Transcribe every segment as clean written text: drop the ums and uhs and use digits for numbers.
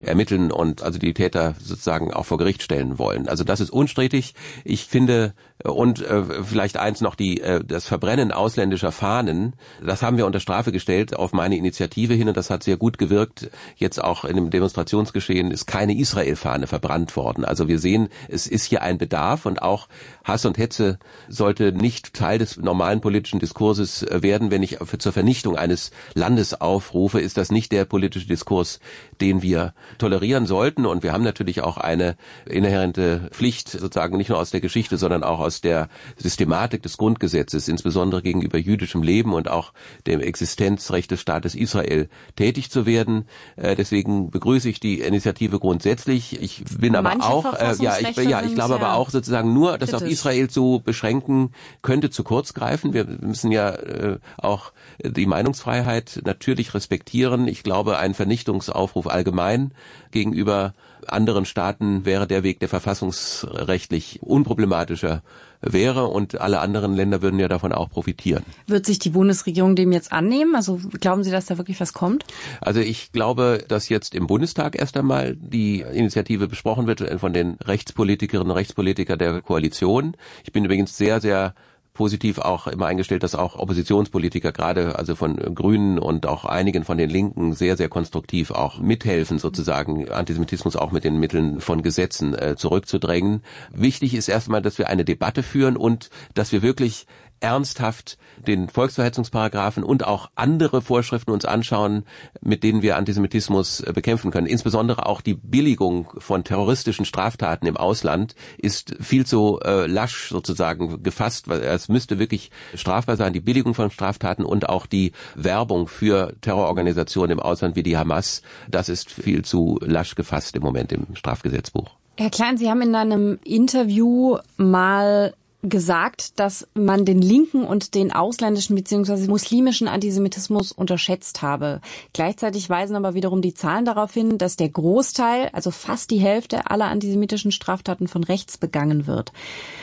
ermitteln und also die Täter sozusagen auch vor Gericht stellen wollen. Also das ist unstrittig. Ich finde, und vielleicht eins noch, das Verbrennen ausländischer Fahnen, das haben wir unter Strafe gestellt auf meine Initiative hin und das hat sehr gut gewirkt. Jetzt auch in dem Demonstrationsgeschehen ist keine Israel-Fahne verbrannt worden. Also wir sehen, es ist hier ein Bedarf und auch Hass und Hetze sollte nicht Teil des normalen politischen Diskurses werden. Wenn ich zur Vernichtung eines Landes aufrufe, ist das nicht der politische Diskurs, den wir tolerieren sollten. Und wir haben natürlich auch eine inhärente Pflicht, sozusagen nicht nur aus der Geschichte, sondern auch aus der Systematik des Grundgesetzes, insbesondere gegenüber jüdischem Leben und auch dem Existenzrecht des Staates Israel tätig zu werden. Deswegen begrüße ich die Initiative grundsätzlich. Ich bin aber auch, ich glaube aber auch sozusagen nur, das auf Israel zu beschränken, könnte zu kurz greifen. Wir müssen ja auch die Meinungsfreiheit natürlich respektieren. Ich glaube, ein Vernichtungsaufruf allgemein gegenüber anderen Staaten wäre der Weg, der verfassungsrechtlich unproblematischer wäre und alle anderen Länder würden ja davon auch profitieren. Wird sich die Bundesregierung dem jetzt annehmen? Also glauben Sie, dass da wirklich was kommt? Also ich glaube, dass jetzt im Bundestag erst einmal die Initiative besprochen wird von den Rechtspolitikerinnen und Rechtspolitikern der Koalition. Ich bin übrigens sehr, sehr positiv auch immer eingestellt, dass auch Oppositionspolitiker gerade also von Grünen und auch einigen von den Linken sehr, sehr konstruktiv auch mithelfen, sozusagen Antisemitismus auch mit den Mitteln von Gesetzen zurückzudrängen. Wichtig ist erstmal, dass wir eine Debatte führen und dass wir wirklich ernsthaft den Volksverhetzungsparagraphen und auch andere Vorschriften uns anschauen, mit denen wir Antisemitismus bekämpfen können. Insbesondere auch die Billigung von terroristischen Straftaten im Ausland ist viel zu lasch sozusagen gefasst, weil es müsste wirklich strafbar sein, die Billigung von Straftaten und auch die Werbung für Terrororganisationen im Ausland wie die Hamas. Das ist viel zu lasch gefasst im Moment im Strafgesetzbuch. Herr Klein, Sie haben in einem Interview mal gesagt, dass man den linken und den ausländischen bzw. muslimischen Antisemitismus unterschätzt habe. Gleichzeitig weisen aber wiederum die Zahlen darauf hin, dass der Großteil, also fast die Hälfte aller antisemitischen Straftaten von rechts begangen wird.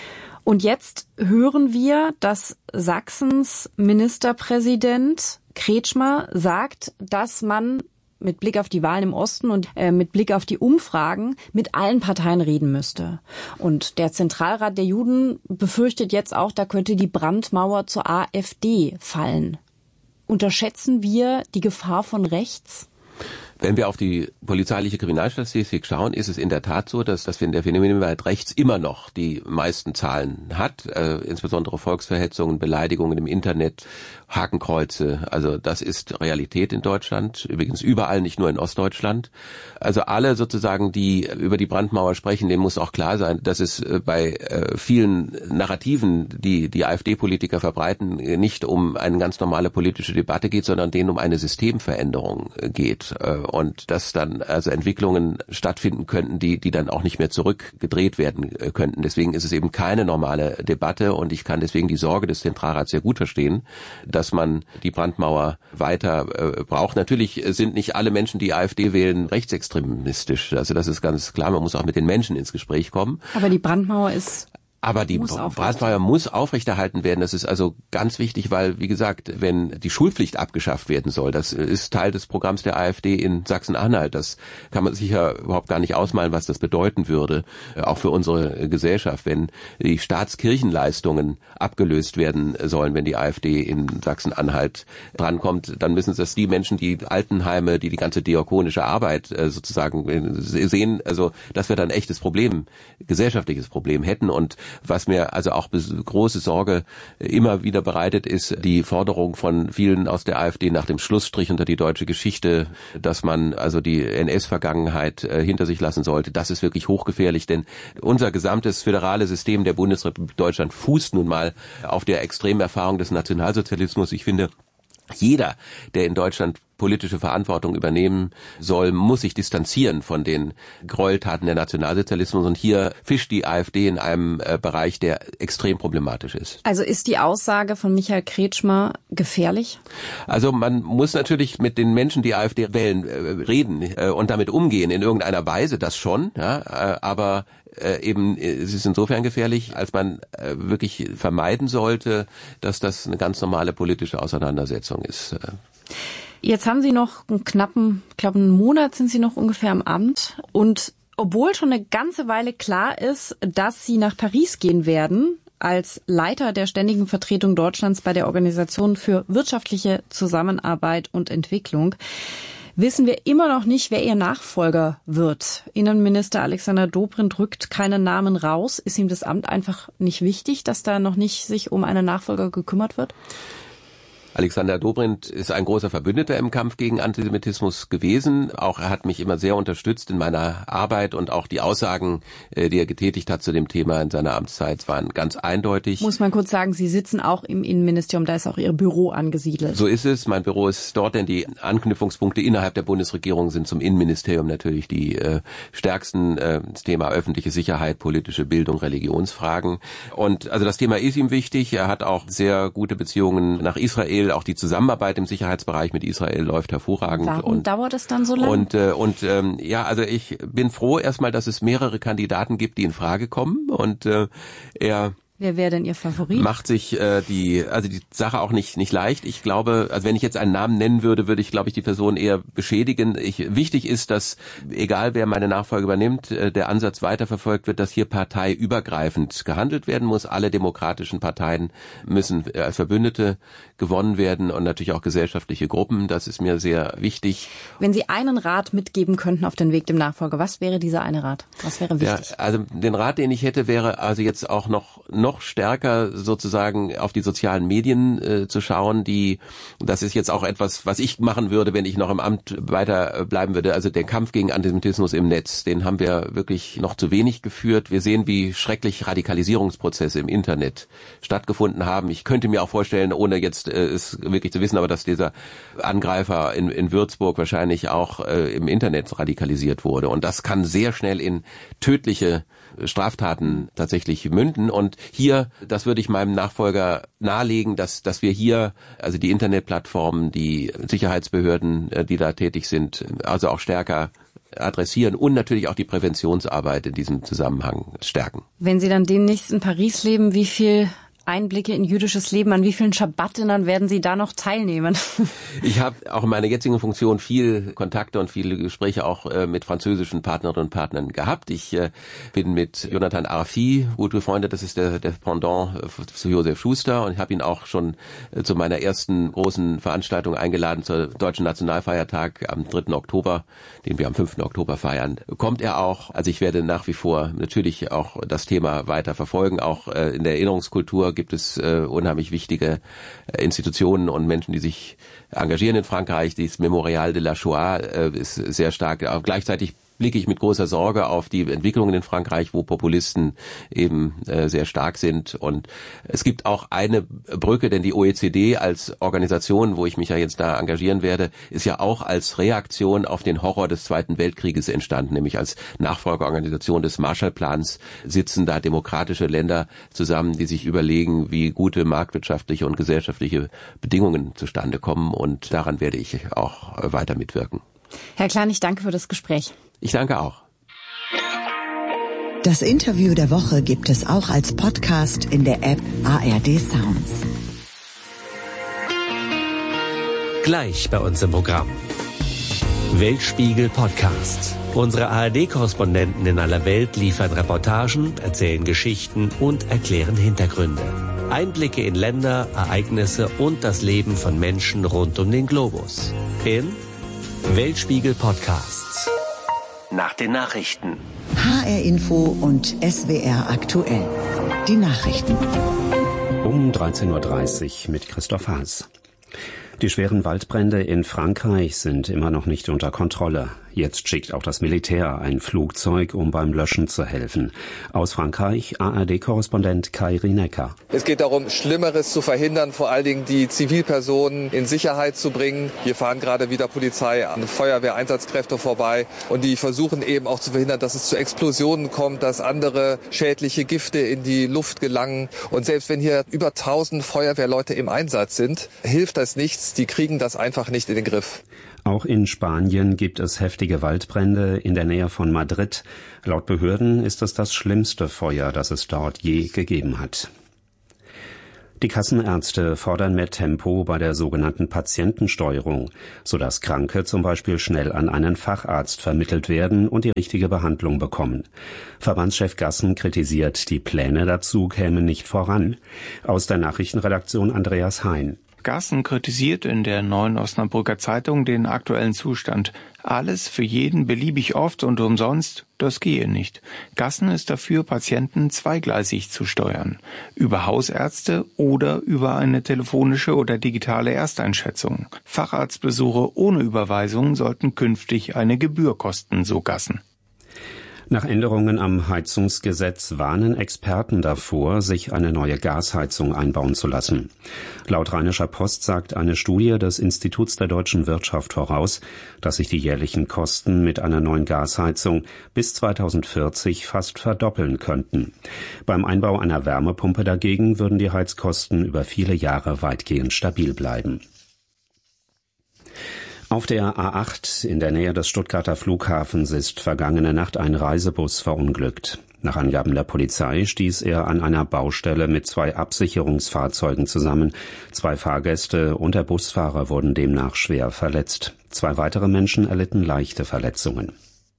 Und jetzt hören wir, dass Sachsens Ministerpräsident Kretschmer sagt, dass man mit Blick auf die Wahlen im Osten und mit Blick auf die Umfragen mit allen Parteien reden müsste. Und der Zentralrat der Juden befürchtet jetzt auch, da könnte die Brandmauer zur AfD fallen. Unterschätzen wir die Gefahr von rechts? Wenn wir auf die polizeiliche Kriminalstatistik schauen, ist es in der Tat so, dass wir in der Phänomenwelt rechts immer noch die meisten Zahlen hat, insbesondere Volksverhetzungen, Beleidigungen im Internet, Hakenkreuze. Also das ist Realität in Deutschland, übrigens überall, nicht nur in Ostdeutschland. Also alle sozusagen, die über die Brandmauer sprechen, denen muss auch klar sein, dass es bei vielen Narrativen, die die AfD-Politiker verbreiten, nicht um eine ganz normale politische Debatte geht, sondern denen um eine Systemveränderung geht. Und dass dann also Entwicklungen stattfinden könnten, die dann auch nicht mehr zurückgedreht werden könnten. Deswegen ist es eben keine normale Debatte und ich kann deswegen die Sorge des Zentralrats sehr gut verstehen, dass man die Brandmauer weiter braucht. Natürlich sind nicht alle Menschen, die AfD wählen, rechtsextremistisch. Also das ist ganz klar, man muss auch mit den Menschen ins Gespräch kommen. Aber die Brandmauer ist... Aber die Brandmauer muss aufrechterhalten werden. Das ist also ganz wichtig, weil, wie gesagt, wenn die Schulpflicht abgeschafft werden soll, das ist Teil des Programms der AfD in Sachsen-Anhalt. Das kann man sich ja überhaupt gar nicht ausmalen, was das bedeuten würde, auch für unsere Gesellschaft, wenn die Staatskirchenleistungen abgelöst werden sollen, wenn die AfD in Sachsen-Anhalt drankommt. Dann müssen das die Menschen, die Altenheime, die ganze diakonische Arbeit sozusagen sehen, also dass wir dann ein echtes Problem, gesellschaftliches Problem hätten. Und was mir also auch große Sorge immer wieder bereitet, ist die Forderung von vielen aus der AfD nach dem Schlussstrich unter die deutsche Geschichte, dass man also die NS-Vergangenheit hinter sich lassen sollte. Das ist wirklich hochgefährlich, denn unser gesamtes föderale System der Bundesrepublik Deutschland fußt nun mal auf der extremen Erfahrung des Nationalsozialismus. Ich finde, jeder, der in Deutschland politische Verantwortung übernehmen soll, muss sich distanzieren von den Gräueltaten der Nationalsozialismus. Und hier fischt die AfD in einem Bereich, der extrem problematisch ist. Also ist die Aussage von Michael Kretschmer gefährlich? Also man muss natürlich mit den Menschen, die AfD wählen, reden und damit umgehen in irgendeiner Weise, das schon. Ja, aber eben, es ist insofern gefährlich, als man wirklich vermeiden sollte, dass das eine ganz normale politische Auseinandersetzung ist. Jetzt haben Sie noch einen Monat sind Sie noch ungefähr im Amt. Und obwohl schon eine ganze Weile klar ist, dass Sie nach Paris gehen werden, als Leiter der ständigen Vertretung Deutschlands bei der Organisation für wirtschaftliche Zusammenarbeit und Entwicklung, wissen wir immer noch nicht, wer Ihr Nachfolger wird. Innenminister Alexander Dobrindt rückt keinen Namen raus. Ist ihm das Amt einfach nicht wichtig, dass da noch nicht sich um einen Nachfolger gekümmert wird? Alexander Dobrindt ist ein großer Verbündeter im Kampf gegen Antisemitismus gewesen. Auch er hat mich immer sehr unterstützt in meiner Arbeit und auch die Aussagen, die er getätigt hat zu dem Thema in seiner Amtszeit, waren ganz eindeutig. Muss man kurz sagen, Sie sitzen auch im Innenministerium, da ist auch Ihr Büro angesiedelt. So ist es. Mein Büro ist dort, denn die Anknüpfungspunkte innerhalb der Bundesregierung sind zum Innenministerium natürlich die stärksten. Das Thema öffentliche Sicherheit, politische Bildung, Religionsfragen. Und also das Thema ist ihm wichtig. Er hat auch sehr gute Beziehungen nach Israel. Auch die Zusammenarbeit im Sicherheitsbereich mit Israel läuft hervorragend. Warum dauert es dann so lange? Also ich bin froh erstmal, dass es mehrere Kandidaten gibt, die in Frage kommen. Und wer wäre denn Ihr Favorit? Macht sich die Sache auch nicht leicht. Ich glaube, also wenn ich jetzt einen Namen nennen würde, würde ich, glaube ich, die Person eher beschädigen. Wichtig ist, dass, egal wer meine Nachfolge übernimmt, der Ansatz weiterverfolgt wird, dass hier parteiübergreifend gehandelt werden muss. Alle demokratischen Parteien müssen als Verbündete gewonnen werden und natürlich auch gesellschaftliche Gruppen. Das ist mir sehr wichtig. Wenn Sie einen Rat mitgeben könnten auf den Weg dem Nachfolger, was wäre dieser eine Rat? Was wäre wichtig? Ja, also den Rat, den ich hätte, wäre also jetzt auch noch stärker sozusagen auf die sozialen Medien zu schauen. Das ist jetzt auch etwas, was ich machen würde, wenn ich noch im Amt weiter bleiben würde. Also der Kampf gegen Antisemitismus im Netz, den haben wir wirklich noch zu wenig geführt. Wir sehen, wie schrecklich Radikalisierungsprozesse im Internet stattgefunden haben. Ich könnte mir auch vorstellen, ohne jetzt es wirklich zu wissen, aber dass dieser Angreifer in Würzburg wahrscheinlich auch im Internet radikalisiert wurde. Und das kann sehr schnell in tödliche Straftaten tatsächlich münden. Und hier, das würde ich meinem Nachfolger nahelegen, dass wir hier, also die Internetplattformen, die Sicherheitsbehörden, die da tätig sind, also auch stärker adressieren und natürlich auch die Präventionsarbeit in diesem Zusammenhang stärken. Wenn Sie dann demnächst in Paris leben, wie viel Einblicke in jüdisches Leben, an wie vielen Schabbatinnen werden Sie da noch teilnehmen? Ich habe auch in meiner jetzigen Funktion viel Kontakte und viele Gespräche auch mit französischen Partnerinnen und Partnern gehabt. Ich bin mit Jonathan Arfi gut befreundet, das ist der Pendant zu Josef Schuster, und ich habe ihn auch schon zu meiner ersten großen Veranstaltung eingeladen, zur Deutschen Nationalfeiertag am 3. Oktober, den wir am 5. Oktober feiern. Kommt er auch? Also ich werde nach wie vor natürlich auch das Thema weiter verfolgen, auch in der Erinnerungskultur gibt es unheimlich wichtige Institutionen und Menschen, die sich engagieren in Frankreich. Dieses Memorial de la Shoah ist sehr stark. Auch gleichzeitig blicke ich mit großer Sorge auf die Entwicklungen in Frankreich, wo Populisten eben sehr stark sind. Und es gibt auch eine Brücke, denn die OECD als Organisation, wo ich mich ja jetzt da engagieren werde, ist ja auch als Reaktion auf den Horror des Zweiten Weltkrieges entstanden, nämlich als Nachfolgeorganisation des Marshallplans sitzen da demokratische Länder zusammen, die sich überlegen, wie gute marktwirtschaftliche und gesellschaftliche Bedingungen zustande kommen. Und daran werde ich auch weiter mitwirken. Herr Klein, ich danke für das Gespräch. Ich danke auch. Das Interview der Woche gibt es auch als Podcast in der App ARD Sounds. Gleich bei uns im Programm. Weltspiegel Podcast. Unsere ARD-Korrespondenten in aller Welt liefern Reportagen, erzählen Geschichten und erklären Hintergründe. Einblicke in Länder, Ereignisse und das Leben von Menschen rund um den Globus. In Weltspiegel Podcasts. Nach den Nachrichten. HR Info und SWR aktuell. Die Nachrichten. Um 13.30 Uhr mit Christoph Haas. Die schweren Waldbrände in Frankreich sind immer noch nicht unter Kontrolle. Jetzt schickt auch das Militär ein Flugzeug, um beim Löschen zu helfen. Aus Frankreich ARD-Korrespondent Kai Rinecker. Es geht darum, Schlimmeres zu verhindern, vor allen Dingen die Zivilpersonen in Sicherheit zu bringen. Hier fahren gerade wieder Polizei und Feuerwehreinsatzkräfte vorbei. Und die versuchen eben auch zu verhindern, dass es zu Explosionen kommt, dass andere schädliche Gifte in die Luft gelangen. Und selbst wenn hier über 1000 Feuerwehrleute im Einsatz sind, hilft das nichts. Die kriegen das einfach nicht in den Griff. Auch in Spanien gibt es heftige Waldbrände in der Nähe von Madrid. Laut Behörden ist es das schlimmste Feuer, das es dort je gegeben hat. Die Kassenärzte fordern mehr Tempo bei der sogenannten Patientensteuerung, sodass Kranke zum Beispiel schnell an einen Facharzt vermittelt werden und die richtige Behandlung bekommen. Verbandschef Gassen kritisiert, die Pläne dazu kämen nicht voran. Aus der Nachrichtenredaktion Andreas Hein. Gassen kritisiert in der Neuen Osnabrücker Zeitung den aktuellen Zustand. Alles für jeden beliebig oft und umsonst, das gehe nicht. Gassen ist dafür, Patienten zweigleisig zu steuern. Über Hausärzte oder über eine telefonische oder digitale Ersteinschätzung. Facharztbesuche ohne Überweisung sollten künftig eine Gebühr kosten, so Gassen. Nach Änderungen am Heizungsgesetz warnen Experten davor, sich eine neue Gasheizung einbauen zu lassen. Laut Rheinischer Post sagt eine Studie des Instituts der deutschen Wirtschaft voraus, dass sich die jährlichen Kosten mit einer neuen Gasheizung bis 2040 fast verdoppeln könnten. Beim Einbau einer Wärmepumpe dagegen würden die Heizkosten über viele Jahre weitgehend stabil bleiben. Auf der A8 in der Nähe des Stuttgarter Flughafens ist vergangene Nacht ein Reisebus verunglückt. Nach Angaben der Polizei stieß er an einer Baustelle mit 2 Absicherungsfahrzeugen zusammen. 2 Fahrgäste und der Busfahrer wurden demnach schwer verletzt. 2 weitere Menschen erlitten leichte Verletzungen.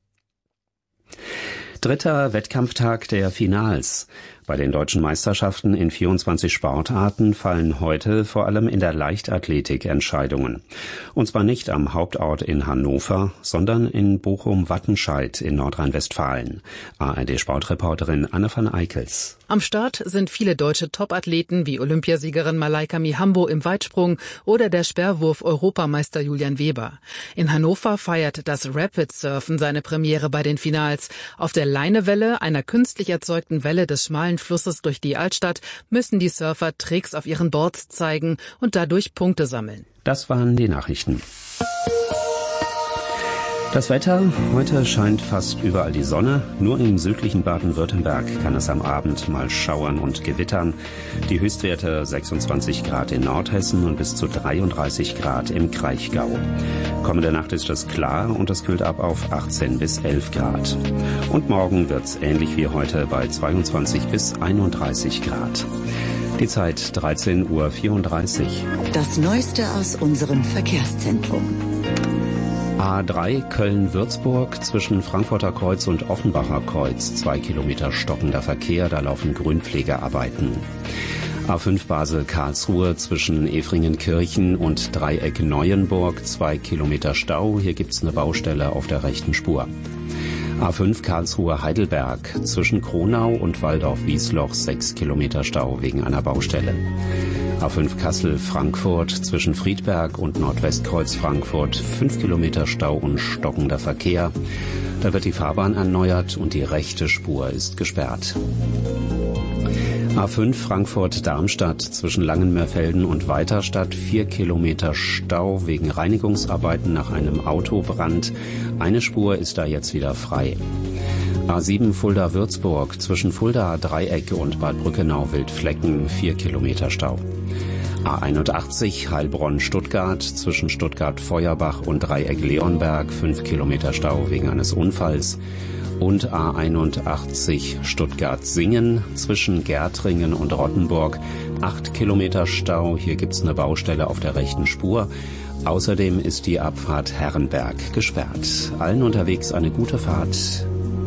3. Wettkampftag der Finals. Bei den deutschen Meisterschaften in 24 Sportarten fallen heute vor allem in der Leichtathletik Entscheidungen. Und zwar nicht am Hauptort in Hannover, sondern in Bochum-Wattenscheid in Nordrhein-Westfalen. ARD-Sportreporterin Anne van Eickels. Am Start sind viele deutsche Topathleten wie Olympiasiegerin Malaika Mihambo im Weitsprung oder der Sperrwurf-Europameister Julian Weber. In Hannover feiert das Rapid Surfen seine Premiere bei den Finals. Auf der Leinewelle, einer künstlich erzeugten Welle des schmalen Flusses durch die Altstadt, müssen die Surfer Tricks auf ihren Boards zeigen und dadurch Punkte sammeln. Das waren die Nachrichten. Das Wetter, heute scheint fast überall die Sonne, nur im südlichen Baden-Württemberg kann es am Abend mal schauern und gewittern. Die Höchstwerte 26 Grad in Nordhessen und bis zu 33 Grad im Kraichgau. Kommende Nacht ist es klar und es kühlt ab auf 18 bis 11 Grad. Und morgen wird's ähnlich wie heute bei 22 bis 31 Grad. Die Zeit 13:34 Uhr. Das Neueste aus unserem Verkehrszentrum. A3 Köln-Würzburg zwischen Frankfurter Kreuz und Offenbacher Kreuz. 2 Kilometer stockender Verkehr, da laufen Grünpflegearbeiten. A5 Basel-Karlsruhe zwischen Efringenkirchen und Dreieck Neuenburg. 2 Kilometer Stau, hier gibt's eine Baustelle auf der rechten Spur. A5 Karlsruhe-Heidelberg zwischen Kronau und Waldorf-Wiesloch. 6 Kilometer Stau wegen einer Baustelle. A5 Kassel-Frankfurt zwischen Friedberg und Nordwestkreuz Frankfurt 5 Kilometer Stau und stockender Verkehr. Da wird die Fahrbahn erneuert und die rechte Spur ist gesperrt. A5 Frankfurt-Darmstadt zwischen Langenmörfelden und Weiterstadt 4 Kilometer Stau wegen Reinigungsarbeiten nach einem Autobrand. Eine Spur ist da jetzt wieder frei. A7 Fulda-Würzburg zwischen Fulda, Dreieck und Bad Brückenau-Wildflecken 4 Kilometer Stau. A81 Heilbronn-Stuttgart zwischen Stuttgart-Feuerbach und Dreieck-Leonberg 5 Kilometer Stau wegen eines Unfalls. Und A81 Stuttgart-Singen zwischen Gärtringen und Rottenburg 8 Kilometer Stau. Hier gibt's eine Baustelle auf der rechten Spur. Außerdem ist die Abfahrt Herrenberg gesperrt. Allen unterwegs eine gute Fahrt.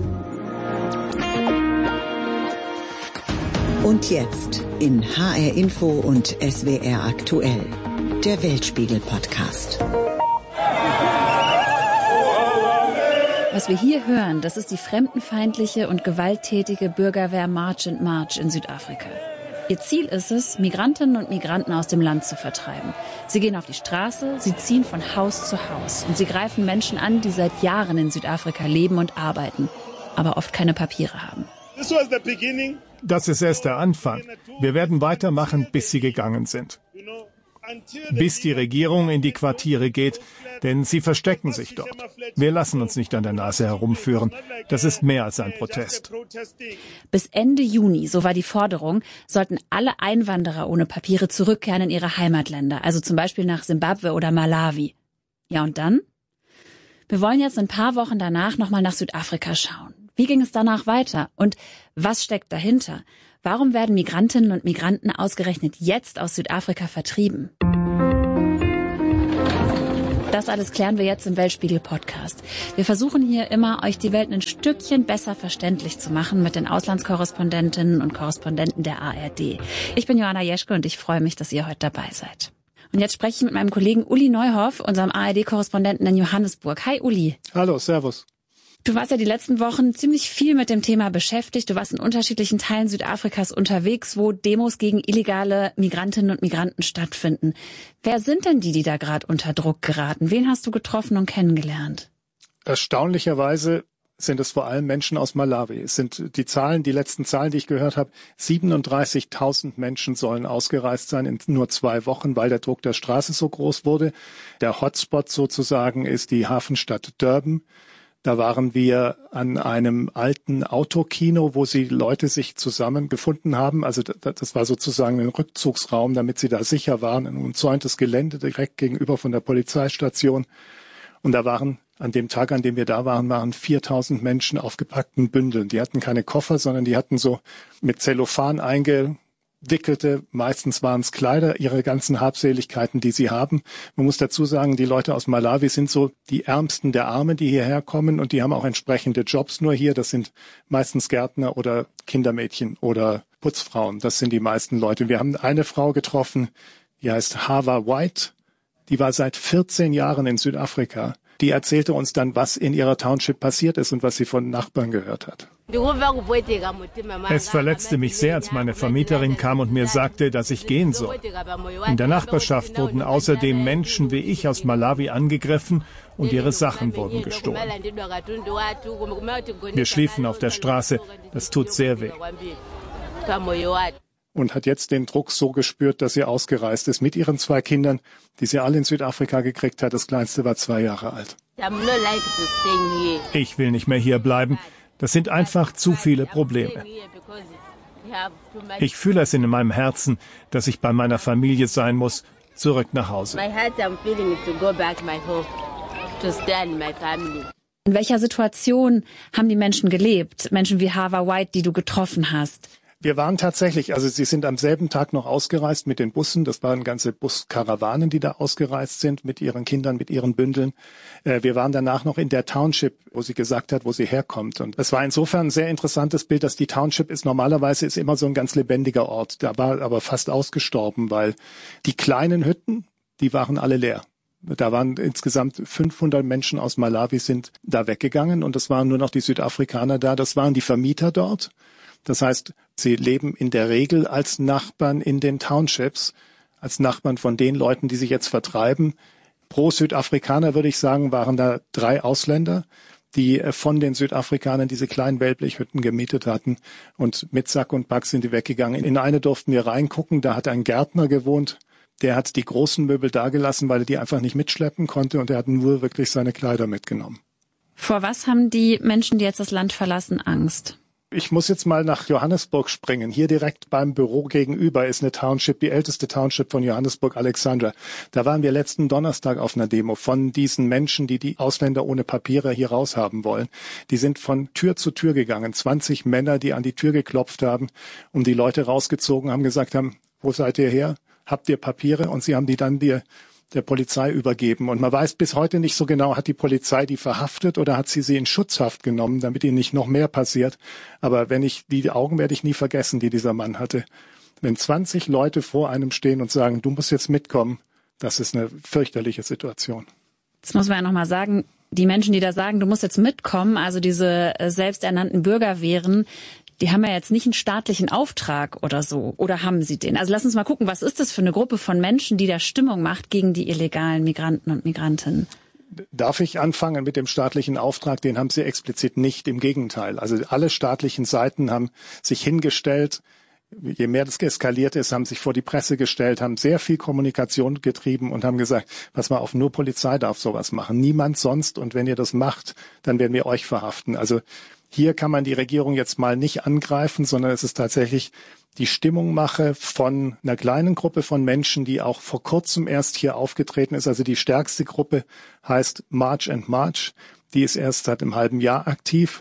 Und jetzt in HR Info und SWR aktuell, der Weltspiegel-Podcast. Was wir hier hören, das ist die fremdenfeindliche und gewalttätige Bürgerwehr March and March in Südafrika. Ihr Ziel ist es, Migrantinnen und Migranten aus dem Land zu vertreiben. Sie gehen auf die Straße, sie ziehen von Haus zu Haus und sie greifen Menschen an, die seit Jahren in Südafrika leben und arbeiten, aber oft keine Papiere haben. Das ist erst der Anfang. Wir werden weitermachen, bis sie gegangen sind. Bis die Regierung in die Quartiere geht, denn sie verstecken sich dort. Wir lassen uns nicht an der Nase herumführen. Das ist mehr als ein Protest. Bis Ende Juni, so war die Forderung, sollten alle Einwanderer ohne Papiere zurückkehren in ihre Heimatländer, also zum Beispiel nach Simbabwe oder Malawi. Ja, und dann? Wir wollen jetzt ein paar Wochen danach nochmal nach Südafrika schauen. Wie ging es danach weiter? Und was steckt dahinter? Warum werden Migrantinnen und Migranten ausgerechnet jetzt aus Südafrika vertrieben? Das alles klären wir jetzt im Weltspiegel-Podcast. Wir versuchen hier immer, euch die Welt ein Stückchen besser verständlich zu machen mit den Auslandskorrespondentinnen und Korrespondenten der ARD. Ich bin Joanna Jeschke und ich freue mich, dass ihr heute dabei seid. Und jetzt spreche ich mit meinem Kollegen Uli Neuhoff, unserem ARD-Korrespondenten in Johannesburg. Hi Uli. Hallo, servus. Du warst ja die letzten Wochen ziemlich viel mit dem Thema beschäftigt. Du warst in unterschiedlichen Teilen Südafrikas unterwegs, wo Demos gegen illegale Migrantinnen und Migranten stattfinden. Wer sind denn die da gerade unter Druck geraten? Wen hast du getroffen und kennengelernt? Erstaunlicherweise sind es vor allem Menschen aus Malawi. Es sind die letzten Zahlen, die ich gehört habe, 37.000 Menschen sollen ausgereist sein in nur 2 Wochen, weil der Druck der Straße so groß wurde. Der Hotspot sozusagen ist die Hafenstadt Durban. Da waren wir an einem alten Autokino, wo die Leute sich zusammengefunden haben. Also das war sozusagen ein Rückzugsraum, damit sie da sicher waren. Ein umzäuntes Gelände direkt gegenüber von der Polizeistation. Und da waren, an dem Tag, an dem wir da waren, 4.000 Menschen auf gepackten Bündeln. Die hatten keine Koffer, sondern die hatten so mit Zellophan eingewickelte, meistens waren es Kleider, ihre ganzen Habseligkeiten, die sie haben. Man muss dazu sagen, die Leute aus Malawi sind so die Ärmsten der Armen, die hierher kommen und die haben auch entsprechende Jobs nur hier. Das sind meistens Gärtner oder Kindermädchen oder Putzfrauen. Das sind die meisten Leute. Wir haben eine Frau getroffen, die heißt Hawa White. Die war seit 14 Jahren in Südafrika. Die erzählte uns dann, was in ihrer Township passiert ist und was sie von Nachbarn gehört hat. Es verletzte mich sehr, als meine Vermieterin kam und mir sagte, dass ich gehen soll. In der Nachbarschaft wurden außerdem Menschen wie ich aus Malawi angegriffen und ihre Sachen wurden gestohlen. Wir schliefen auf der Straße. Das tut sehr weh. Und hat jetzt den Druck so gespürt, dass sie ausgereist ist mit ihren 2 Kindern, die sie alle in Südafrika gekriegt hat. Das Kleinste war 2 Jahre alt. Ich will nicht mehr hier bleiben. Das sind einfach zu viele Probleme. Ich fühle es in meinem Herzen, dass ich bei meiner Familie sein muss, zurück nach Hause. In welcher Situation haben die Menschen gelebt? Menschen wie Hawa White, die du getroffen hast? Wir waren tatsächlich, also sie sind am selben Tag noch ausgereist mit den Bussen. Das waren ganze Buskarawanen, die da ausgereist sind mit ihren Kindern, mit ihren Bündeln. Wir waren danach noch in der Township, wo sie gesagt hat, wo sie herkommt. Und es war insofern ein sehr interessantes Bild, dass die Township normalerweise ist immer so ein ganz lebendiger Ort. Da war aber fast ausgestorben, weil die kleinen Hütten, die waren alle leer. Da waren insgesamt 500 Menschen aus Malawi sind da weggegangen und es waren nur noch die Südafrikaner da. Das waren die Vermieter dort. Das heißt, sie leben in der Regel als Nachbarn in den Townships, als Nachbarn von den Leuten, die sich jetzt vertreiben. Pro Südafrikaner, würde ich sagen, waren da 3 Ausländer, die von den Südafrikanern diese kleinen Wellblechhütten gemietet hatten. Und mit Sack und Pack sind die weggegangen. In eine durften wir reingucken, da hat ein Gärtner gewohnt. Der hat die großen Möbel dagelassen, weil er die einfach nicht mitschleppen konnte und er hat nur wirklich seine Kleider mitgenommen. Vor was haben die Menschen, die jetzt das Land verlassen, Angst? Ich muss jetzt mal nach Johannesburg springen. Hier direkt beim Büro gegenüber ist eine Township, die älteste Township von Johannesburg, Alexandra. Da waren wir letzten Donnerstag auf einer Demo von diesen Menschen, die die Ausländer ohne Papiere hier raushaben wollen. Die sind von Tür zu Tür gegangen. 20 Männer, die an die Tür geklopft haben und die Leute rausgezogen haben, gesagt haben, wo seid ihr her? Habt ihr Papiere? Und sie haben die dann der Polizei übergeben. Und man weiß bis heute nicht so genau, hat die Polizei die verhaftet oder hat sie in Schutzhaft genommen, damit ihnen nicht noch mehr passiert. Aber die Augen werde ich nie vergessen, die dieser Mann hatte. Wenn 20 Leute vor einem stehen und sagen, du musst jetzt mitkommen, das ist eine fürchterliche Situation. Jetzt muss man ja nochmal sagen, die Menschen, die da sagen, du musst jetzt mitkommen, also diese selbsternannten Bürgerwehren, die haben ja jetzt nicht einen staatlichen Auftrag oder so. Oder haben sie den? Also lass uns mal gucken, was ist das für eine Gruppe von Menschen, die da Stimmung macht gegen die illegalen Migranten und Migrantinnen? Darf ich anfangen mit dem staatlichen Auftrag? Den haben sie explizit nicht, im Gegenteil. Also alle staatlichen Seiten haben sich hingestellt. Je mehr das eskaliert ist, haben sich vor die Presse gestellt, haben sehr viel Kommunikation getrieben und haben gesagt, pass mal auf, nur Polizei darf sowas machen. Niemand sonst. Und wenn ihr das macht, dann werden wir euch verhaften. Also hier kann man die Regierung jetzt mal nicht angreifen, sondern es ist tatsächlich die Stimmungmache von einer kleinen Gruppe von Menschen, die auch vor kurzem erst hier aufgetreten ist. Also die stärkste Gruppe heißt March and March. Die ist erst seit einem halben Jahr aktiv.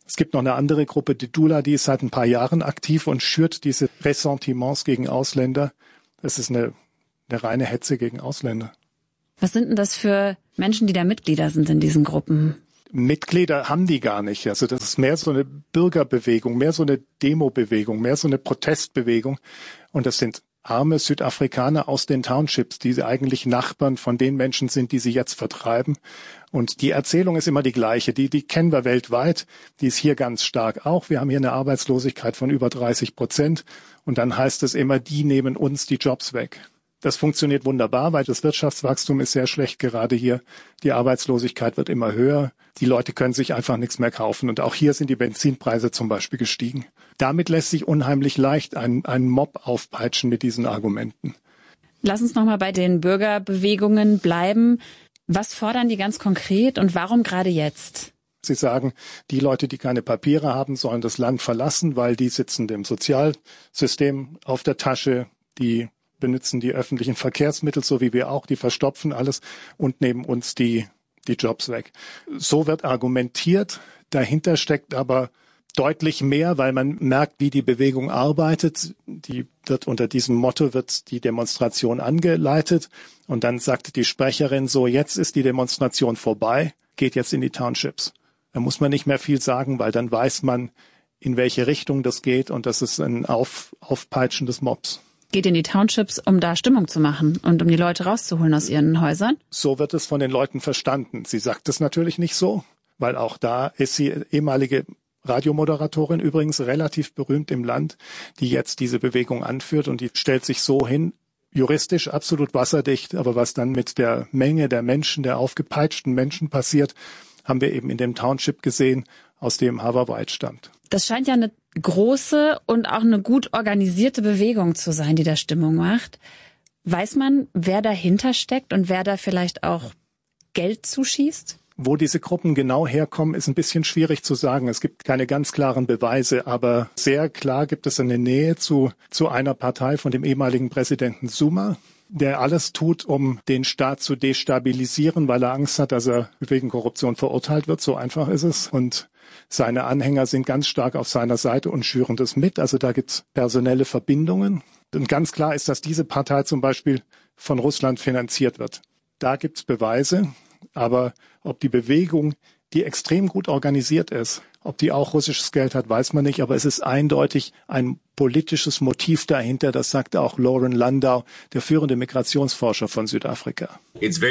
Es gibt noch eine andere Gruppe, die Dula, die ist seit ein paar Jahren aktiv und schürt diese Ressentiments gegen Ausländer. Das ist eine reine Hetze gegen Ausländer. Was sind denn das für Menschen, die da Mitglieder sind in diesen Gruppen? Mitglieder haben die gar nicht. Also das ist mehr so eine Bürgerbewegung, mehr so eine Demobewegung, mehr so eine Protestbewegung. Und das sind arme Südafrikaner aus den Townships, die eigentlich Nachbarn von den Menschen sind, die sie jetzt vertreiben. Und die Erzählung ist immer die gleiche. Die kennen wir weltweit. Die ist hier ganz stark auch. Wir haben hier eine Arbeitslosigkeit von über 30%. Und dann heißt es immer, die nehmen uns die Jobs weg. Das funktioniert wunderbar, weil das Wirtschaftswachstum ist sehr schlecht gerade hier. Die Arbeitslosigkeit wird immer höher. Die Leute können sich einfach nichts mehr kaufen. Und auch hier sind die Benzinpreise zum Beispiel gestiegen. Damit lässt sich unheimlich leicht ein Mob aufpeitschen mit diesen Argumenten. Lass uns nochmal bei den Bürgerbewegungen bleiben. Was fordern die ganz konkret und warum gerade jetzt? Sie sagen, die Leute, die keine Papiere haben, sollen das Land verlassen, weil die sitzen dem Sozialsystem auf der Tasche, die benutzen die öffentlichen Verkehrsmittel, so wie wir auch, die verstopfen alles und nehmen uns die Jobs weg. So wird argumentiert, dahinter steckt aber deutlich mehr, weil man merkt, wie die Bewegung arbeitet. Die wird unter diesem Motto wird die Demonstration angeleitet und dann sagt die Sprecherin so, jetzt ist die Demonstration vorbei, geht jetzt in die Townships. Da muss man nicht mehr viel sagen, weil dann weiß man, in welche Richtung das geht und das ist ein Aufpeitschen des Mobs. Geht in die Townships, um da Stimmung zu machen und um die Leute rauszuholen aus ihren Häusern? So wird es von den Leuten verstanden. Sie sagt es natürlich nicht so, weil auch da ist sie ehemalige Radiomoderatorin, übrigens relativ berühmt im Land, die jetzt diese Bewegung anführt und die stellt sich so hin, juristisch absolut wasserdicht, aber was dann mit der Menge der Menschen, der aufgepeitschten Menschen passiert, haben wir eben in dem Township gesehen, aus dem Harvey White stammt. Das scheint ja eine große und auch eine gut organisierte Bewegung zu sein, die da Stimmung macht. Weiß man, wer dahinter steckt und wer da vielleicht auch Geld zuschießt? Wo diese Gruppen genau herkommen, ist ein bisschen schwierig zu sagen. Es gibt keine ganz klaren Beweise, aber sehr klar gibt es eine Nähe zu einer Partei von dem ehemaligen Präsidenten Zuma, der alles tut, um den Staat zu destabilisieren, weil er Angst hat, dass er wegen Korruption verurteilt wird. So einfach ist es. Und seine Anhänger sind ganz stark auf seiner Seite und schüren das mit. Also da gibt es personelle Verbindungen. Und ganz klar ist, dass diese Partei zum Beispiel von Russland finanziert wird. Da gibt es Beweise. Aber ob die Bewegung, die extrem gut organisiert ist, ob die auch russisches Geld hat, weiß man nicht. Aber es ist eindeutig ein politisches Motiv dahinter. Das sagt auch Lauren Landau, der führende Migrationsforscher von Südafrika.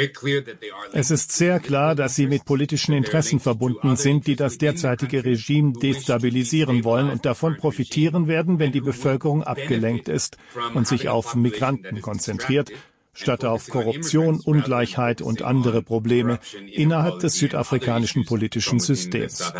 Es ist sehr klar, dass sie mit politischen Interessen verbunden sind, die das derzeitige Regime destabilisieren wollen und davon profitieren werden, wenn die Bevölkerung abgelenkt ist und sich auf Migranten konzentriert, statt auf Korruption, Ungleichheit und andere Probleme innerhalb des südafrikanischen politischen Systems.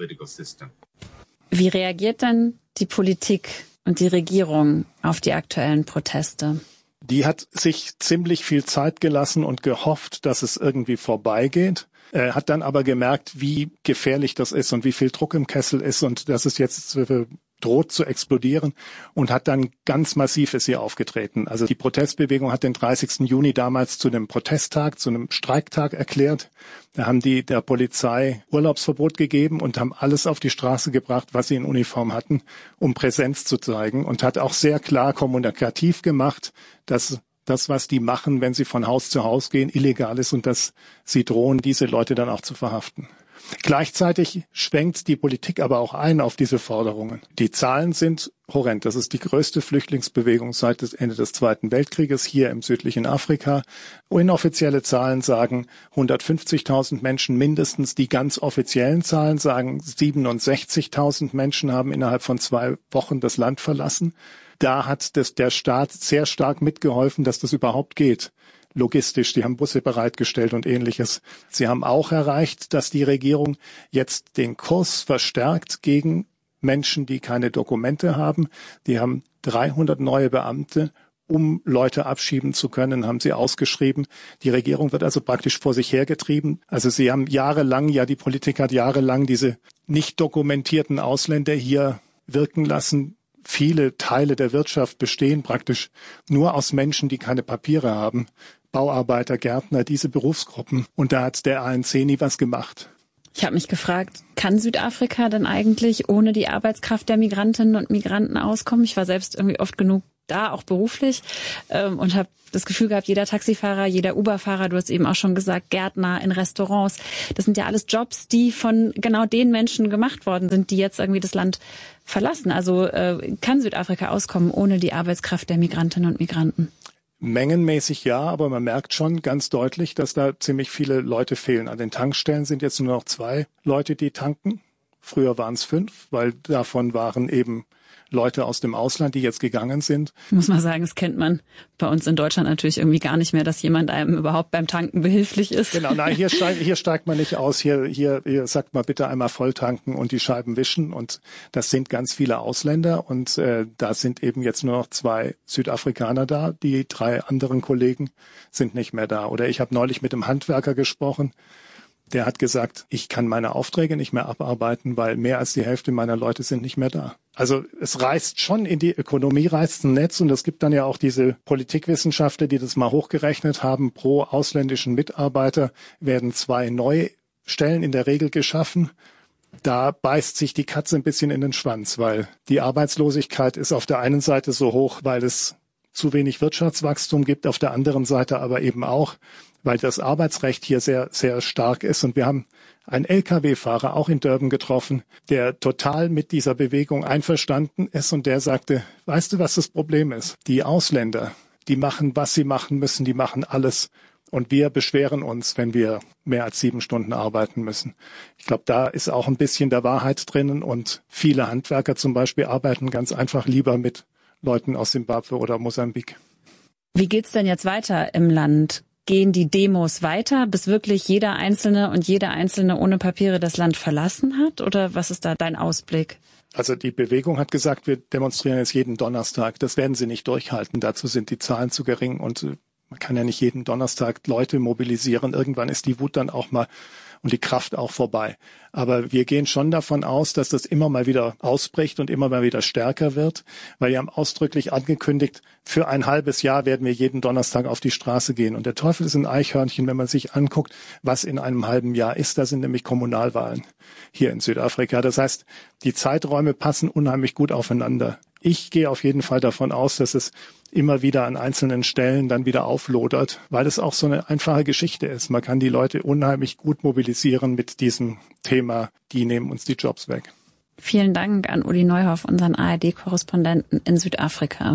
Wie reagiert denn die Politik und die Regierung auf die aktuellen Proteste? Die hat sich ziemlich viel Zeit gelassen und gehofft, dass es irgendwie vorbeigeht. Hat dann aber gemerkt, wie gefährlich das ist und wie viel Druck im Kessel ist und dass es jetzt droht zu explodieren und hat dann ganz massiv ist hier aufgetreten. Also die Protestbewegung hat den 30. Juni damals zu einem Protesttag, zu einem Streiktag erklärt. Da haben die der Polizei Urlaubsverbot gegeben und haben alles auf die Straße gebracht, was sie in Uniform hatten, um Präsenz zu zeigen und hat auch sehr klar kommunikativ gemacht, dass das, was die machen, wenn sie von Haus zu Haus gehen, illegal ist und dass sie drohen, diese Leute dann auch zu verhaften. Gleichzeitig schwenkt die Politik aber auch ein auf diese Forderungen. Die Zahlen sind horrend. Das ist die größte Flüchtlingsbewegung seit dem Ende des Zweiten Weltkrieges hier im südlichen Afrika. Inoffizielle Zahlen sagen 150.000 Menschen mindestens. Die ganz offiziellen Zahlen sagen 67.000 Menschen haben innerhalb von 2 Wochen das Land verlassen. Da hat der Staat sehr stark mitgeholfen, dass das überhaupt geht. Logistisch, die haben Busse bereitgestellt und Ähnliches. Sie haben auch erreicht, dass die Regierung jetzt den Kurs verstärkt gegen Menschen, die keine Dokumente haben. Die haben 300 neue Beamte, um Leute abschieben zu können, haben sie ausgeschrieben. Die Regierung wird also praktisch vor sich hergetrieben. Also sie haben jahrelang, die Politik hat jahrelang diese nicht dokumentierten Ausländer hier wirken lassen. Viele Teile der Wirtschaft bestehen praktisch nur aus Menschen, die keine Papiere haben. Bauarbeiter, Gärtner, diese Berufsgruppen. Und da hat der ANC nie was gemacht. Ich habe mich gefragt, kann Südafrika denn eigentlich ohne die Arbeitskraft der Migrantinnen und Migranten auskommen? Ich war selbst irgendwie oft genug da, auch beruflich, und habe das Gefühl gehabt, jeder Taxifahrer, jeder Uber-Fahrer, du hast eben auch schon gesagt, Gärtner in Restaurants, das sind ja alles Jobs, die von genau den Menschen gemacht worden sind, die jetzt irgendwie das Land verlassen. Also kann Südafrika auskommen ohne die Arbeitskraft der Migrantinnen und Migranten? Mengenmäßig ja, aber man merkt schon ganz deutlich, dass da ziemlich viele Leute fehlen. An den Tankstellen sind jetzt nur noch 2 Leute, die tanken. Früher waren es 5, weil davon waren eben Leute aus dem Ausland, die jetzt gegangen sind. Ich muss mal sagen, das kennt man bei uns in Deutschland natürlich irgendwie gar nicht mehr, dass jemand einem überhaupt beim Tanken behilflich ist. Genau, nein, hier steigt man nicht aus. Hier sagt man bitte einmal voll tanken und die Scheiben wischen. Und das sind ganz viele Ausländer. Und da sind eben jetzt nur noch 2 Südafrikaner da. Die 3 anderen Kollegen sind nicht mehr da. Oder ich habe neulich mit einem Handwerker gesprochen. Der hat gesagt, ich kann meine Aufträge nicht mehr abarbeiten, weil mehr als die Hälfte meiner Leute sind nicht mehr da. Also es reißt schon in die Ökonomie, reißt ein Netz. Und es gibt dann ja auch diese Politikwissenschaftler, die das mal hochgerechnet haben. Pro ausländischen Mitarbeiter werden 2 neue Stellen in der Regel geschaffen. Da beißt sich die Katze ein bisschen in den Schwanz, weil die Arbeitslosigkeit ist auf der einen Seite so hoch, weil es zu wenig Wirtschaftswachstum gibt, auf der anderen Seite aber eben auch, weil das Arbeitsrecht hier sehr, sehr stark ist. Und wir haben einen Lkw-Fahrer auch in Durban getroffen, der total mit dieser Bewegung einverstanden ist und der sagte, weißt du, was das Problem ist? Die Ausländer, die machen, was sie machen müssen, die machen alles. Und wir beschweren uns, wenn wir mehr als 7 Stunden arbeiten müssen. Ich glaube, da ist auch ein bisschen der Wahrheit drinnen. Und viele Handwerker zum Beispiel arbeiten ganz einfach lieber mit Leuten aus Simbabwe oder Mosambik. Wie geht's denn jetzt weiter im Land? Gehen die Demos weiter, bis wirklich jeder Einzelne und jede Einzelne ohne Papiere das Land verlassen hat? Oder was ist da dein Ausblick? Also die Bewegung hat gesagt, wir demonstrieren jetzt jeden Donnerstag. Das werden sie nicht durchhalten. Dazu sind die Zahlen zu gering und man kann ja nicht jeden Donnerstag Leute mobilisieren. Irgendwann ist die Wut dann auch mal und die Kraft auch vorbei. Aber wir gehen schon davon aus, dass das immer mal wieder ausbricht und immer mal wieder stärker wird, weil wir haben ausdrücklich angekündigt, für ein halbes Jahr werden wir jeden Donnerstag auf die Straße gehen. Und der Teufel ist ein Eichhörnchen, wenn man sich anguckt, was in einem halben Jahr ist. Da sind nämlich Kommunalwahlen hier in Südafrika. Das heißt, die Zeiträume passen unheimlich gut aufeinander. Ich gehe auf jeden Fall davon aus, dass es immer wieder an einzelnen Stellen dann wieder auflodert, weil es auch so eine einfache Geschichte ist. Man kann die Leute unheimlich gut mobilisieren mit diesem Thema, die nehmen uns die Jobs weg. Vielen Dank an Uli Neuhoff, unseren ARD-Korrespondenten in Südafrika.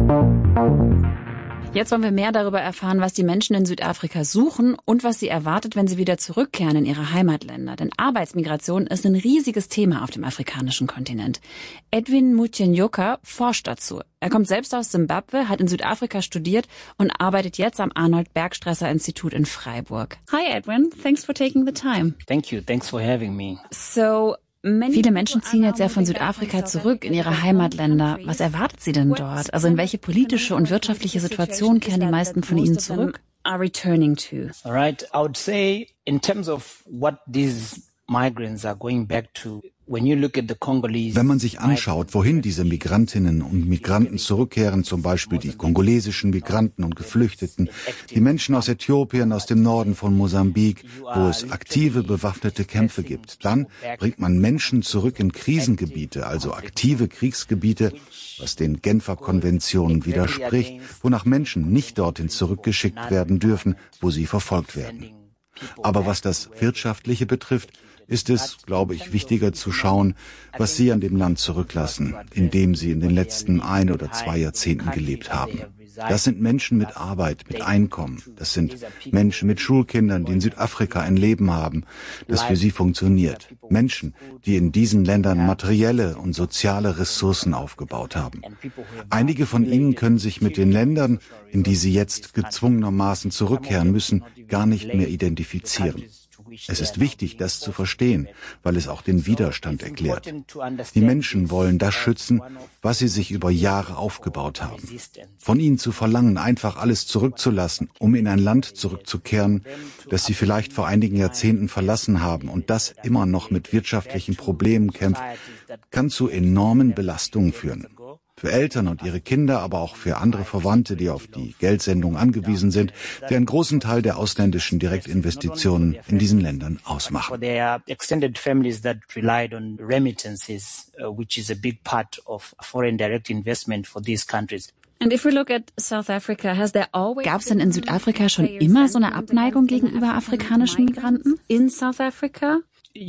Jetzt wollen wir mehr darüber erfahren, was die Menschen in Südafrika suchen und was sie erwartet, wenn sie wieder zurückkehren in ihre Heimatländer. Denn Arbeitsmigration ist ein riesiges Thema auf dem afrikanischen Kontinent. Edwin Mutyenjoka forscht dazu. Er kommt selbst aus Simbabwe, hat in Südafrika studiert und arbeitet jetzt am Arnold-Bergstresser-Institut in Freiburg. Hi Edwin, thanks for taking the time. Thank you, thanks for having me. Viele Menschen ziehen jetzt ja von Südafrika zurück in ihre Heimatländer. Was erwartet sie denn dort? Also in welche politische und wirtschaftliche Situation kehren die meisten von ihnen zurück? All right, I would say in terms of what these migrants are going back to. Wenn man sich anschaut, wohin diese Migrantinnen und Migranten zurückkehren, zum Beispiel die kongolesischen Migranten und Geflüchteten, die Menschen aus Äthiopien, aus dem Norden von Mosambik, wo es aktive bewaffnete Kämpfe gibt, dann bringt man Menschen zurück in Krisengebiete, also aktive Kriegsgebiete, was den Genfer Konventionen widerspricht, wonach Menschen nicht dorthin zurückgeschickt werden dürfen, wo sie verfolgt werden. Aber was das Wirtschaftliche betrifft, ist es, glaube ich, wichtiger zu schauen, was Sie an dem Land zurücklassen, in dem Sie in den letzten 1 oder 2 Jahrzehnten gelebt haben. Das sind Menschen mit Arbeit, mit Einkommen. Das sind Menschen mit Schulkindern, die in Südafrika ein Leben haben, das für sie funktioniert. Menschen, die in diesen Ländern materielle und soziale Ressourcen aufgebaut haben. Einige von ihnen können sich mit den Ländern, in die sie jetzt gezwungenermaßen zurückkehren müssen, gar nicht mehr identifizieren. Es ist wichtig, das zu verstehen, weil es auch den Widerstand erklärt. Die Menschen wollen das schützen, was sie sich über Jahre aufgebaut haben. Von ihnen zu verlangen, einfach alles zurückzulassen, um in ein Land zurückzukehren, das sie vielleicht vor einigen Jahrzehnten verlassen haben und das immer noch mit wirtschaftlichen Problemen kämpft, kann zu enormen Belastungen führen. Für Eltern und ihre Kinder, aber auch für andere Verwandte, die auf die Geldsendung angewiesen sind, die einen großen Teil der ausländischen Direktinvestitionen in diesen Ländern ausmachen. Gab es denn in Südafrika schon immer so eine Abneigung gegenüber afrikanischen Migranten? In South Africa?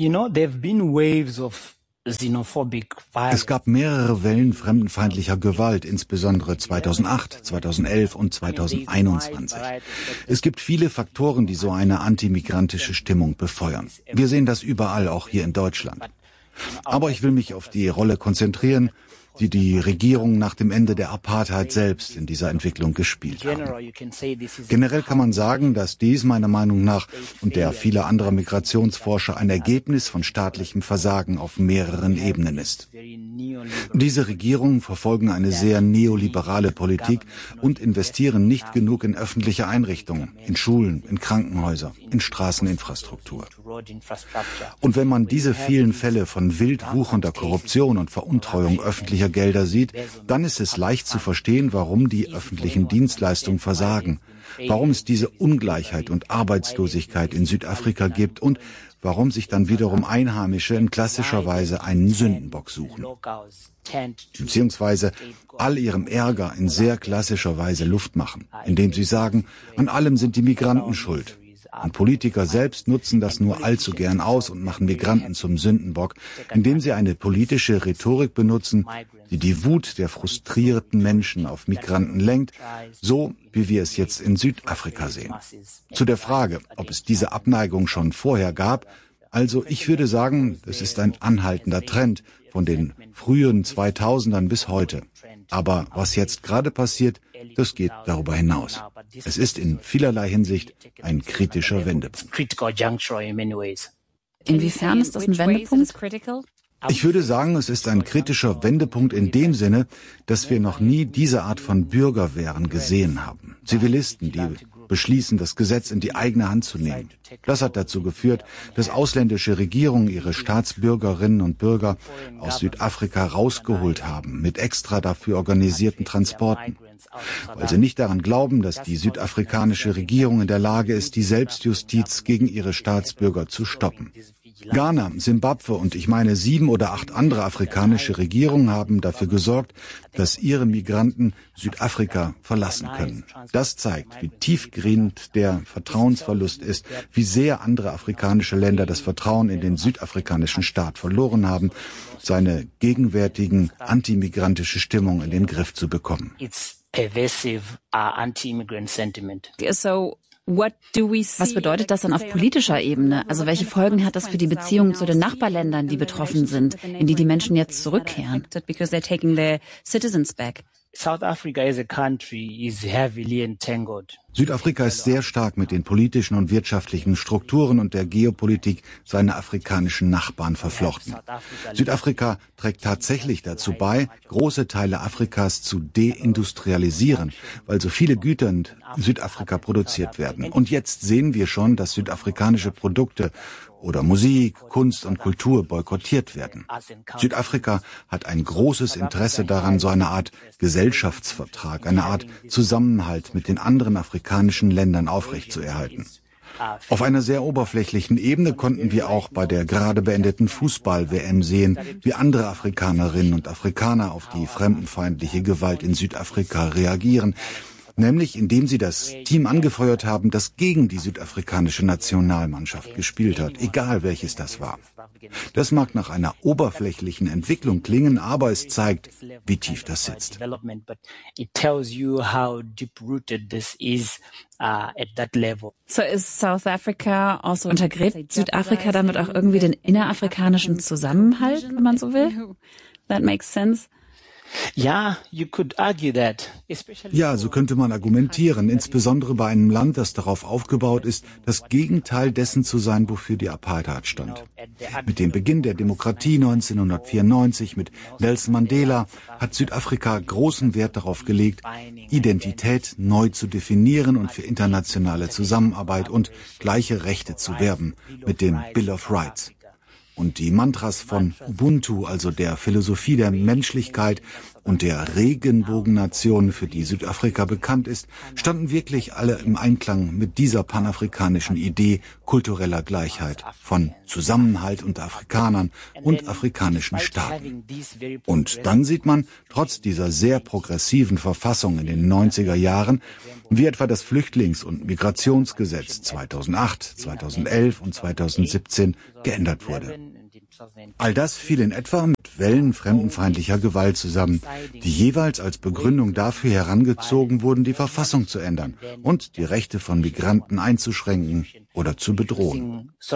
Es gab mehrere Wellen fremdenfeindlicher Gewalt, insbesondere 2008, 2011 und 2021. Es gibt viele Faktoren, die so eine antimigrantische Stimmung befeuern. Wir sehen das überall, auch hier in Deutschland. Aber ich will mich auf die Rolle konzentrieren, die die Regierung nach dem Ende der Apartheid selbst in dieser Entwicklung gespielt haben. Generell kann man sagen, dass dies meiner Meinung nach und der vieler anderer Migrationsforscher ein Ergebnis von staatlichem Versagen auf mehreren Ebenen ist. Diese Regierungen verfolgen eine sehr neoliberale Politik und investieren nicht genug in öffentliche Einrichtungen, in Schulen, in Krankenhäuser, in Straßeninfrastruktur. Und wenn man diese vielen Fälle von wild wuchernder Korruption und Veruntreuung öffentlicher Gelder sieht, dann ist es leicht zu verstehen, warum die öffentlichen Dienstleistungen versagen, warum es diese Ungleichheit und Arbeitslosigkeit in Südafrika gibt und warum sich dann wiederum Einheimische in klassischer Weise einen Sündenbock suchen, beziehungsweise all ihrem Ärger in sehr klassischer Weise Luft machen, indem sie sagen, an allem sind die Migranten schuld. Und Politiker selbst nutzen das nur allzu gern aus und machen Migranten zum Sündenbock, indem sie eine politische Rhetorik benutzen, die die Wut der frustrierten Menschen auf Migranten lenkt, so wie wir es jetzt in Südafrika sehen. Zu der Frage, ob es diese Abneigung schon vorher gab, also ich würde sagen, es ist ein anhaltender Trend von den frühen 2000ern bis heute. Aber was jetzt gerade passiert, das geht darüber hinaus. Es ist in vielerlei Hinsicht ein kritischer Wendepunkt. Inwiefern ist das ein Wendepunkt? Ich würde sagen, es ist ein kritischer Wendepunkt in dem Sinne, dass wir noch nie diese Art von Bürgerwehren gesehen haben. Zivilisten, die beschließen, das Gesetz in die eigene Hand zu nehmen. Das hat dazu geführt, dass ausländische Regierungen ihre Staatsbürgerinnen und Bürger aus Südafrika rausgeholt haben, mit extra dafür organisierten Transporten. Weil sie nicht daran glauben, dass die südafrikanische Regierung in der Lage ist, die Selbstjustiz gegen ihre Staatsbürger zu stoppen. Ghana, Simbabwe und ich meine 7 oder 8 andere afrikanische Regierungen haben dafür gesorgt, dass ihre Migranten Südafrika verlassen können. Das zeigt, wie tiefgehend der Vertrauensverlust ist, wie sehr andere afrikanische Länder das Vertrauen in den südafrikanischen Staat verloren haben, seine gegenwärtigen antimigrantische Stimmung in den Griff zu bekommen. Was bedeutet das dann auf politischer Ebene? Also welche Folgen hat das für die Beziehungen zu den Nachbarländern, die betroffen sind, in die die Menschen jetzt zurückkehren? Südafrika ist sehr stark mit den politischen und wirtschaftlichen Strukturen und der Geopolitik seiner afrikanischen Nachbarn verflochten. Südafrika trägt tatsächlich dazu bei, große Teile Afrikas zu deindustrialisieren, weil so viele Güter in Südafrika produziert werden. Und jetzt sehen wir schon, dass südafrikanische Produkte oder Musik, Kunst und Kultur boykottiert werden. Südafrika hat ein großes Interesse daran, so eine Art Gesellschaftsvertrag, eine Art Zusammenhalt mit den anderen afrikanischen Ländern aufrechtzuerhalten. Auf einer sehr oberflächlichen Ebene konnten wir auch bei der gerade beendeten Fußball-WM sehen, wie andere Afrikanerinnen und Afrikaner auf die fremdenfeindliche Gewalt in Südafrika reagieren. Nämlich indem sie das Team angefeuert haben, das gegen die südafrikanische Nationalmannschaft gespielt hat, egal welches das war. Das mag nach einer oberflächlichen Entwicklung klingen, aber es zeigt, wie tief das sitzt. So ist South Africa also untergräbt Südafrika damit auch irgendwie den innerafrikanischen Zusammenhalt, wenn man so will? That makes sense. Ja, so könnte man argumentieren, insbesondere bei einem Land, das darauf aufgebaut ist, das Gegenteil dessen zu sein, wofür die Apartheid stand. Mit dem Beginn der Demokratie 1994 mit Nelson Mandela hat Südafrika großen Wert darauf gelegt, Identität neu zu definieren und für internationale Zusammenarbeit und gleiche Rechte zu werben, mit dem Bill of Rights. Und die Mantras von Ubuntu, also der Philosophie der Menschlichkeit und der Regenbogennation, für die Südafrika bekannt ist, standen wirklich alle im Einklang mit dieser panafrikanischen Idee kultureller Gleichheit, von Zusammenhalt unter Afrikanern und afrikanischen Staaten. Und dann sieht man, trotz dieser sehr progressiven Verfassung in den 90er Jahren, wie etwa das Flüchtlings- und Migrationsgesetz 2008, 2011 und 2017 geändert wurde. All das fiel in etwa mit Wellen fremdenfeindlicher Gewalt zusammen, die jeweils als Begründung dafür herangezogen wurden, die Verfassung zu ändern und die Rechte von Migranten einzuschränken oder zu bedrohen. So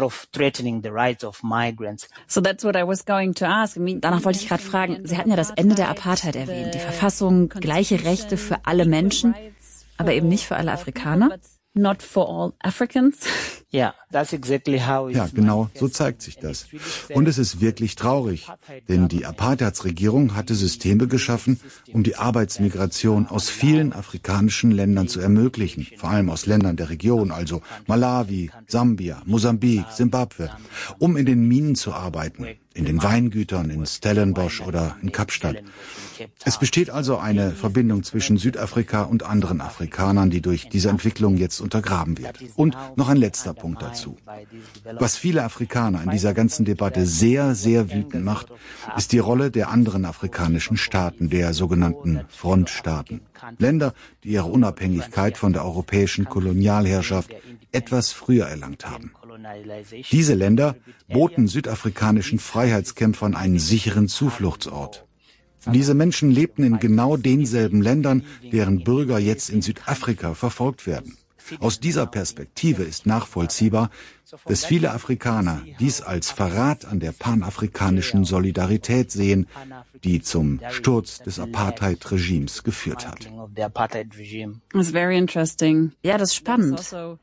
that's what I was going to ask. Danach wollte ich gerade fragen, Sie hatten ja das Ende der Apartheid erwähnt, die Verfassung, gleiche Rechte für alle Menschen, aber eben nicht für alle Afrikaner. Not for all Africans. Ja, genau, so zeigt sich das. Und es ist wirklich traurig, denn die Apartheidsregierung hatte Systeme geschaffen, um die Arbeitsmigration aus vielen afrikanischen Ländern zu ermöglichen, vor allem aus Ländern der Region, also Malawi, Sambia, Mosambik, Simbabwe, um in den Minen zu arbeiten, in den Weingütern in Stellenbosch oder in Kapstadt. Es besteht also eine Verbindung zwischen Südafrika und anderen Afrikanern, die durch diese Entwicklung jetzt untergraben wird. Und noch ein letzter Punkt dazu. Was viele Afrikaner in dieser ganzen Debatte sehr, sehr wütend macht, ist die Rolle der anderen afrikanischen Staaten, der sogenannten Frontstaaten. Länder, die ihre Unabhängigkeit von der europäischen Kolonialherrschaft etwas früher erlangt haben. Diese Länder boten südafrikanischen Freiheitskämpfern einen sicheren Zufluchtsort. Diese Menschen lebten in genau denselben Ländern, deren Bürger jetzt in Südafrika verfolgt werden. Aus dieser Perspektive ist nachvollziehbar, dass viele Afrikaner dies als Verrat an der panafrikanischen Solidarität sehen, die zum Sturz des Apartheid-Regimes geführt hat. That's very interesting. Ja, das ist spannend.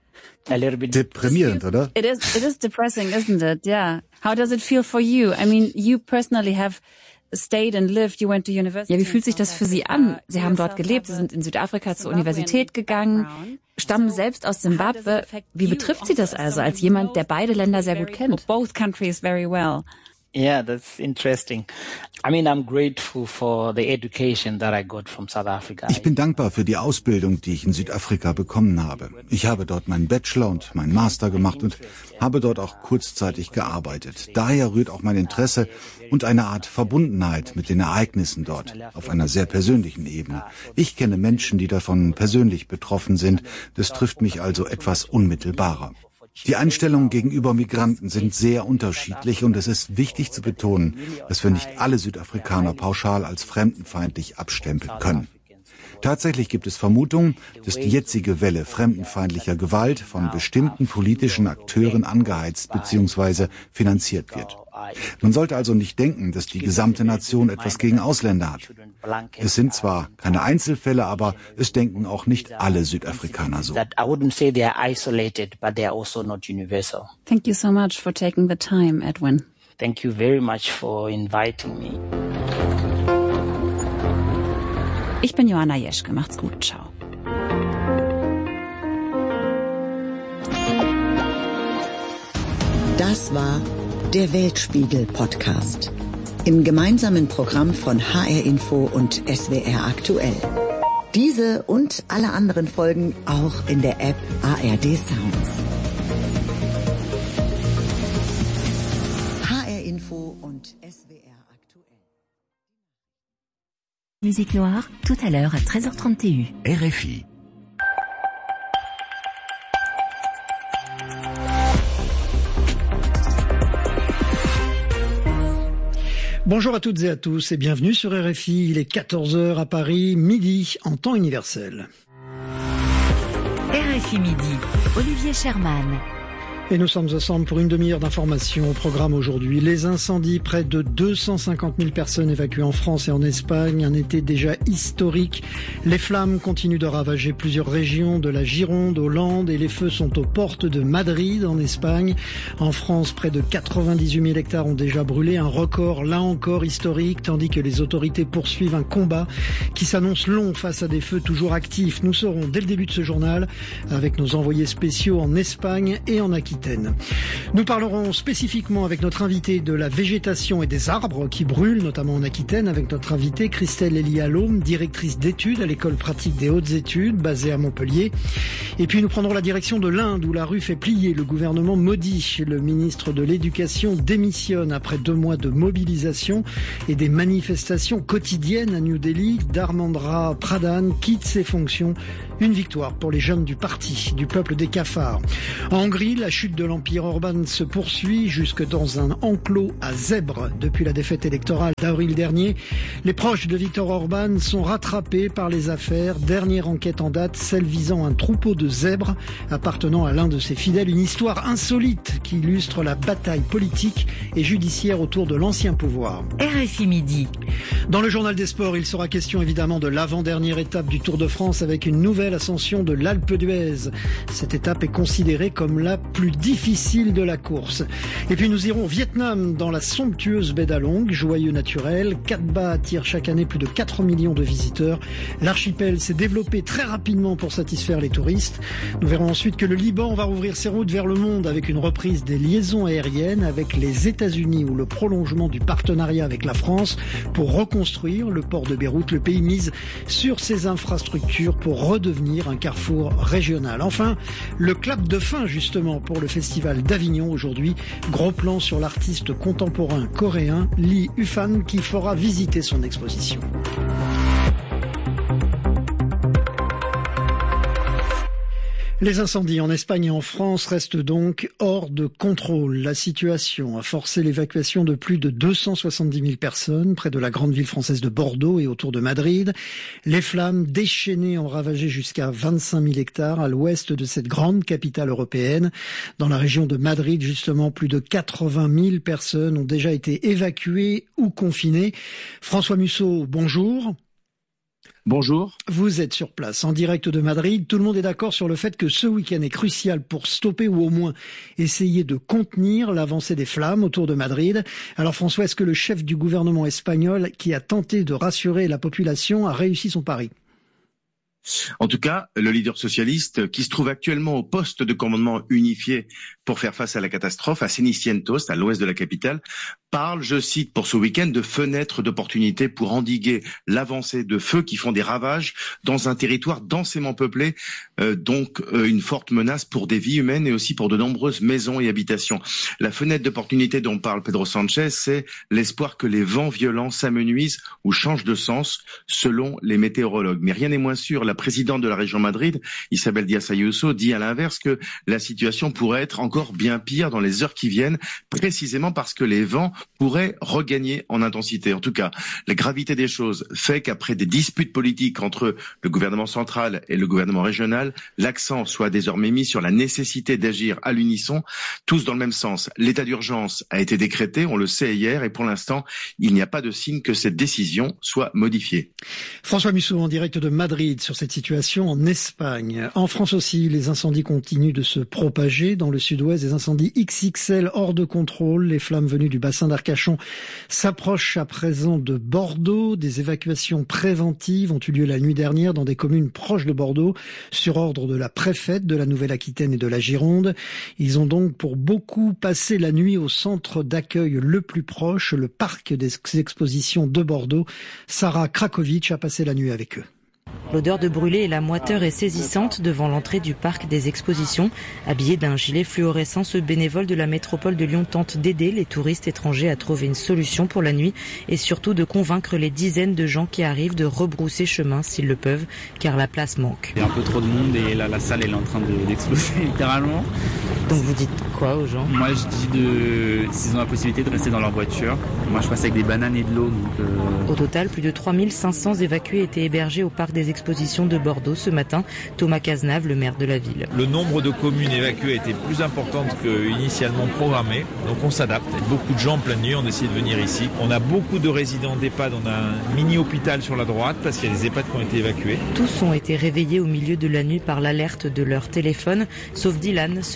Deprimierend, oder? It is depressing, isn't it? Yeah. How does it feel for you? I mean, you personally have stayed and lived, you went to university. Ja, wie fühlt sich das für Sie an? Sie haben dort gelebt, Sie sind in Südafrika zur Universität gegangen, stammen selbst aus Simbabwe. Wie betrifft Sie das also als jemand, der beide Länder sehr gut kennt? Both countries very well. Yeah, that's interesting. I mean, I'm grateful for the education that I got from South Africa. Ich bin dankbar für die Ausbildung, die ich in Südafrika bekommen habe. Ich habe dort meinen Bachelor und meinen Master gemacht und habe dort auch kurzzeitig gearbeitet. Daher rührt auch mein Interesse und eine Art Verbundenheit mit den Ereignissen dort, auf einer sehr persönlichen Ebene. Ich kenne Menschen, die davon persönlich betroffen sind. Das trifft mich also etwas unmittelbarer. Die Einstellungen gegenüber Migranten sind sehr unterschiedlich und es ist wichtig zu betonen, dass wir nicht alle Südafrikaner pauschal als fremdenfeindlich abstempeln können. Tatsächlich gibt es Vermutungen, dass die jetzige Welle fremdenfeindlicher Gewalt von bestimmten politischen Akteuren angeheizt bzw. finanziert wird. Man sollte also nicht denken, dass die gesamte Nation etwas gegen Ausländer hat. Es sind zwar keine Einzelfälle, aber es denken auch nicht alle Südafrikaner so. I wouldn't say they are isolated, but they are also not universal. Thank you so much for taking the time, Edwin. Thank you very much for inviting me. Ich bin Joanna Jeschke. Macht's gut. Ciao. Das war der Weltspiegel-Podcast. Im gemeinsamen Programm von HR Info und SWR Aktuell. Diese und alle anderen Folgen auch in der App ARD Sounds. HR Info und SWR Aktuell. Musique Noire, tout à l'heure à 13h30 RFI. Bonjour à toutes et à tous et bienvenue sur RFI. Il est 14h à Paris, midi en temps universel. RFI Midi, Olivier Sherman. Et nous sommes ensemble pour une demi-heure d'information au programme aujourd'hui. Les incendies, près de 250 000 personnes évacuées en France et en Espagne, un été déjà historique. Les flammes continuent de ravager plusieurs régions, de la Gironde aux Landes, et les feux sont aux portes de Madrid en Espagne. En France, près de 98 000 hectares ont déjà brûlé, un record là encore historique, tandis que les autorités poursuivent un combat qui s'annonce long face à des feux toujours actifs. Nous serons dès le début de ce journal avec nos envoyés spéciaux en Espagne et en Aquitaine. Nouvelle-Aquitaine. Nous parlerons spécifiquement avec notre invité de la végétation et des arbres qui brûlent, notamment en Aquitaine, avec notre invitée Christelle Elie-Allôme, directrice d'études à l'école pratique des hautes études, basée à Montpellier. Et puis nous prendrons la direction de l'Inde où la rue fait plier le gouvernement Modi. Le ministre de l'Éducation démissionne après 2 mois de mobilisation et des manifestations quotidiennes à New Delhi. Dharmendra Pradhan quitte ses fonctions. Une victoire pour les jeunes du parti, du peuple des cafards. En Hongrie, la chute de l'Empire Orbán se poursuit jusque dans un enclos à zèbres. Depuis la défaite électorale d'avril dernier, les proches de Viktor Orbán sont rattrapés par les affaires. Dernière enquête en date, celle visant un troupeau de zèbres appartenant à l'un de ses fidèles. Une histoire insolite qui illustre la bataille politique et judiciaire autour de l'ancien pouvoir. RFI Midi. Dans le journal des sports, il sera question évidemment de l'avant-dernière étape du Tour de France avec une nouvelle ascension de l'Alpe d'Huez. Cette étape est considérée comme la plus difficile de la course. Et puis nous irons au Vietnam dans la somptueuse baie d'Along, joyeux naturel. Cat Ba attire chaque année plus de 4 millions de visiteurs. L'archipel s'est développé très rapidement pour satisfaire les touristes. Nous verrons ensuite que le Liban va rouvrir ses routes vers le monde avec une reprise des liaisons aériennes avec les États-Unis ou le prolongement du partenariat avec la France pour reconstruire le port de Beyrouth. Le pays mise sur ses infrastructures pour redevenir un carrefour régional. Enfin, le clap de fin justement pour le festival d'Avignon aujourd'hui. Gros plan sur l'artiste contemporain coréen Lee Ufan qui fera visiter son exposition. Les incendies en Espagne et en France restent donc hors de contrôle. La situation a forcé l'évacuation de plus de 270 000 personnes près de la grande ville française de Bordeaux et autour de Madrid. Les flammes déchaînées ont ravagé jusqu'à 25 000 hectares à l'ouest de cette grande capitale européenne. Dans la région de Madrid, justement, plus de 80 000 personnes ont déjà été évacuées ou confinées. François Musso, bonjour. Bonjour. Vous êtes sur place, en direct de Madrid. Tout le monde est d'accord sur le fait que ce week-end est crucial pour stopper ou au moins essayer de contenir l'avancée des flammes autour de Madrid. Alors François, est-ce que le chef du gouvernement espagnol, qui a tenté de rassurer la population, a réussi son pari ? En tout cas, le leader socialiste, qui se trouve actuellement au poste de commandement unifié pour faire face à la catastrophe, à Cenicientos, à l'ouest de la capitale, parle, je cite, pour ce week-end, de fenêtres d'opportunité pour endiguer l'avancée de feux qui font des ravages dans un territoire densément peuplé, donc une forte menace pour des vies humaines et aussi pour de nombreuses maisons et habitations. La fenêtre d'opportunité dont parle Pedro Sanchez, c'est l'espoir que les vents violents s'amenuisent ou changent de sens selon les météorologues. Mais rien n'est moins sûr. La présidente de la région Madrid, Isabel Díaz Ayuso, dit à l'inverse que la situation pourrait être encore bien pire dans les heures qui viennent, précisément parce que les vents pourraient regagner en intensité. En tout cas, la gravité des choses fait qu'après des disputes politiques entre le gouvernement central et le gouvernement régional, l'accent soit désormais mis sur la nécessité d'agir à l'unisson, tous dans le même sens. L'état d'urgence a été décrété, on le sait hier, et pour l'instant, il n'y a pas de signe que cette décision soit modifiée. François Musso en direct de Madrid sur cette situation en Espagne. En France aussi, les incendies continuent de se propager. Dans le sud-ouest, des incendies XXL hors de contrôle. Les flammes venues du bassin d'Arcachon s'approchent à présent de Bordeaux. Des évacuations préventives ont eu lieu la nuit dernière dans des communes proches de Bordeaux, sur ordre de la préfète de la Nouvelle-Aquitaine et de la Gironde. Ils ont donc pour beaucoup passé la nuit au centre d'accueil le plus proche, le parc des expositions de Bordeaux. Sarah Krakovic a passé la nuit avec eux. L'odeur de brûlé et la moiteur est saisissante devant l'entrée du parc des expositions. Habillé d'un gilet fluorescent, ce bénévole de la métropole de Lyon tente d'aider les touristes étrangers à trouver une solution pour la nuit et surtout de convaincre les dizaines de gens qui arrivent de rebrousser chemin s'ils le peuvent, car la place manque. Il y a un peu trop de monde et là, la salle elle est en train d'exploser littéralement. Donc vous dites quoi aux gens ? Moi je dis s'ils ont la possibilité de rester dans leur voiture. Moi je passe avec des bananes et de l'eau. Au total, plus de 3500 évacués étaient hébergés au parc des expositions de Bordeaux ce matin. Thomas Cazenave, le maire de la ville. Le nombre de communes évacuées était plus important qu'initialement programmé, donc on s'adapte. Beaucoup de gens en pleine nuit ont décidé de venir ici. On a beaucoup de résidents d'EHPAD, on a un mini-hôpital sur la droite parce qu'il y a des EHPAD qui ont été évacués. Tous ont été réveillés au milieu de la nuit par l'alerte de leur téléphone, sauf Dylan, ce jeune homme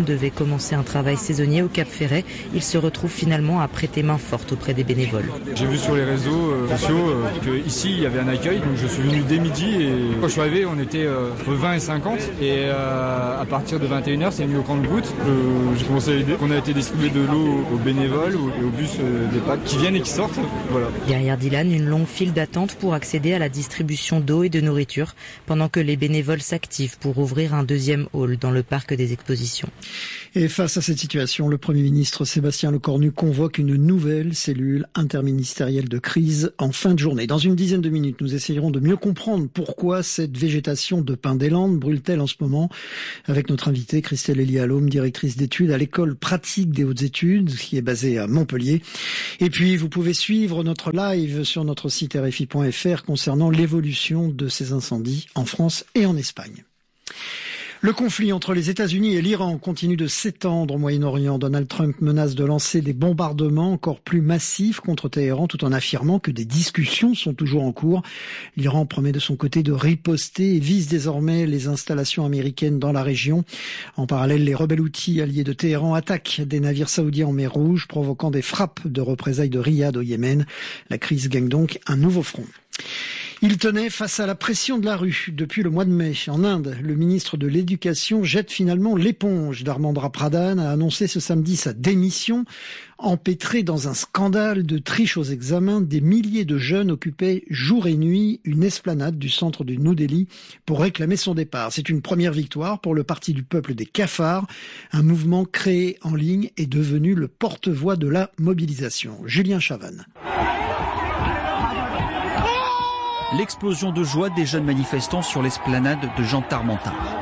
homme devait commencer un travail saisonnier au Cap Ferret. Il se retrouve finalement à prêter main forte auprès des bénévoles. J'ai vu sur les réseaux sociaux qu'ici il y avait un accueil, donc je suis venu dès midi et quand je suis arrivé on était entre 20 et 50 et à partir de 21h c'est venu au compte-gouttes. J'ai commencé à aider. On a été distribuer de l'eau aux bénévoles et aux bus des PAC qui viennent et qui sortent. Voilà. Derrière Dylan, une longue file d'attente pour accéder à la distribution d'eau et de nourriture pendant que les bénévoles s'activent pour ouvrir un deuxième hall dans le parc des expositions. Et face à cette situation, le Premier ministre Sébastien Lecornu convoque une nouvelle cellule interministérielle de crise en fin de journée. Dans une dizaine de minutes, nous essayerons de mieux comprendre pourquoi cette végétation de pin des Landes brûle-t-elle en ce moment, avec notre invitée Christelle Elie-Allôme, directrice d'études à l'école pratique des hautes études, qui est basée à Montpellier. Et puis, vous pouvez suivre notre live sur notre site rfi.fr concernant l'évolution de ces incendies en France et en Espagne. Le conflit entre les États-Unis et l'Iran continue de s'étendre au Moyen-Orient. Donald Trump menace de lancer des bombardements encore plus massifs contre Téhéran tout en affirmant que des discussions sont toujours en cours. L'Iran promet de son côté de riposter et vise désormais les installations américaines dans la région. En parallèle, les rebelles houthis alliés de Téhéran attaquent des navires saoudiens en mer Rouge, provoquant des frappes de représailles de Riyad au Yémen. La crise gagne donc un nouveau front. Il tenait face à la pression de la rue depuis le mois de mai. En Inde, le ministre de l'Éducation jette finalement l'éponge. Dharmendra Pradhan a annoncé ce samedi sa démission. Empêtré dans un scandale de triche aux examens, des milliers de jeunes occupaient jour et nuit une esplanade du centre de New Delhi pour réclamer son départ. C'est une première victoire pour le Parti du peuple des cafards. Un mouvement créé en ligne est devenu le porte-voix de la mobilisation. Julien Chavannes. L'explosion de joie des jeunes manifestants sur l'esplanade de Jean Tarmentard.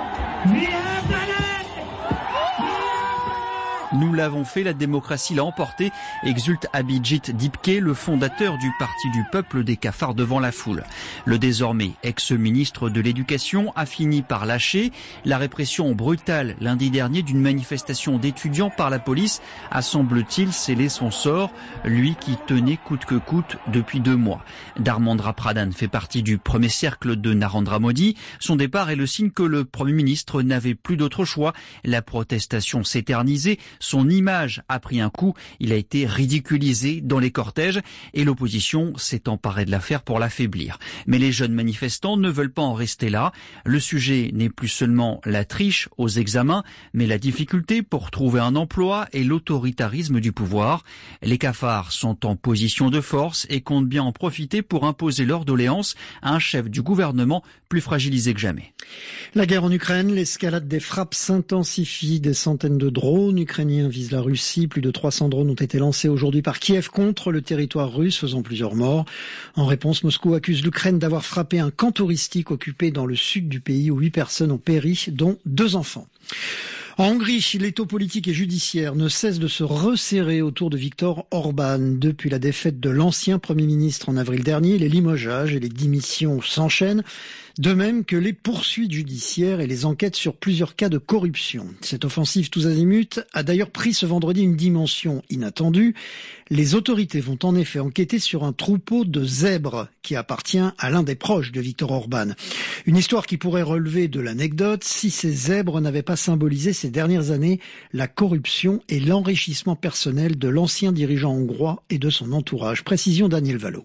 Nous l'avons fait, la démocratie l'a emporté, exulte Abhijit Dipke, le fondateur du Parti du peuple des cafards devant la foule. Le désormais ex-ministre de l'Éducation a fini par lâcher. La répression brutale lundi dernier d'une manifestation d'étudiants par la police a, semble-t-il, scellé son sort, lui qui tenait coûte que coûte depuis 2 mois. Dharmendra Pradhan fait partie du premier cercle de Narendra Modi. Son départ est le signe que le Premier ministre n'avait plus d'autre choix. La protestation s'éternisait. Son image a pris un coup, il a été ridiculisé dans les cortèges et l'opposition s'est emparée de l'affaire pour l'affaiblir. Mais les jeunes manifestants ne veulent pas en rester là. Le sujet n'est plus seulement la triche aux examens, mais la difficulté pour trouver un emploi et l'autoritarisme du pouvoir. Les cafards sont en position de force et comptent bien en profiter pour imposer leur doléance à un chef du gouvernement plus fragilisé que jamais. La guerre en Ukraine, l'escalade des frappes s'intensifie. Des centaines de drones ukrainiens visent la Russie. Plus de 300 drones ont été lancés aujourd'hui par Kiev contre le territoire russe, faisant plusieurs morts. En réponse, Moscou accuse l'Ukraine d'avoir frappé un camp touristique occupé dans le sud du pays où 8 personnes ont péri, dont 2 enfants. En Hongrie, l'étau politique et judiciaire ne cesse de se resserrer autour de Viktor Orban. Depuis la défaite de l'ancien Premier ministre en avril dernier, les limogeages et les démissions s'enchaînent, de même que les poursuites judiciaires et les enquêtes sur plusieurs cas de corruption. Cette offensive tous azimuts a d'ailleurs pris ce vendredi une dimension inattendue. Les autorités vont en effet enquêter sur un troupeau de zèbres qui appartient à l'un des proches de Viktor Orban. Une histoire qui pourrait relever de l'anecdote si ces zèbres n'avaient pas symbolisé ces dernières années la corruption et l'enrichissement personnel de l'ancien dirigeant hongrois et de son entourage. Précision Daniel Vallot.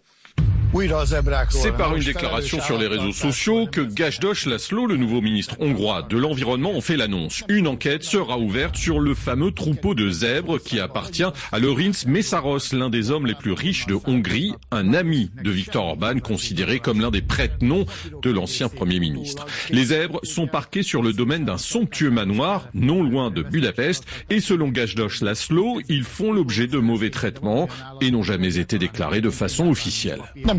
C'est par une déclaration sur les réseaux sociaux que Gajdos László, le nouveau ministre hongrois de l'Environnement, en fait l'annonce. Une enquête sera ouverte sur le fameux troupeau de zèbres qui appartient à Lőrinc Mészáros, l'un des hommes les plus riches de Hongrie, un ami de Viktor Orban, considéré comme l'un des prête-noms de l'ancien Premier ministre. Les zèbres sont parqués sur le domaine d'un somptueux manoir, non loin de Budapest, et selon Gajdos László, ils font l'objet de mauvais traitements et n'ont jamais été déclarés de façon officielle.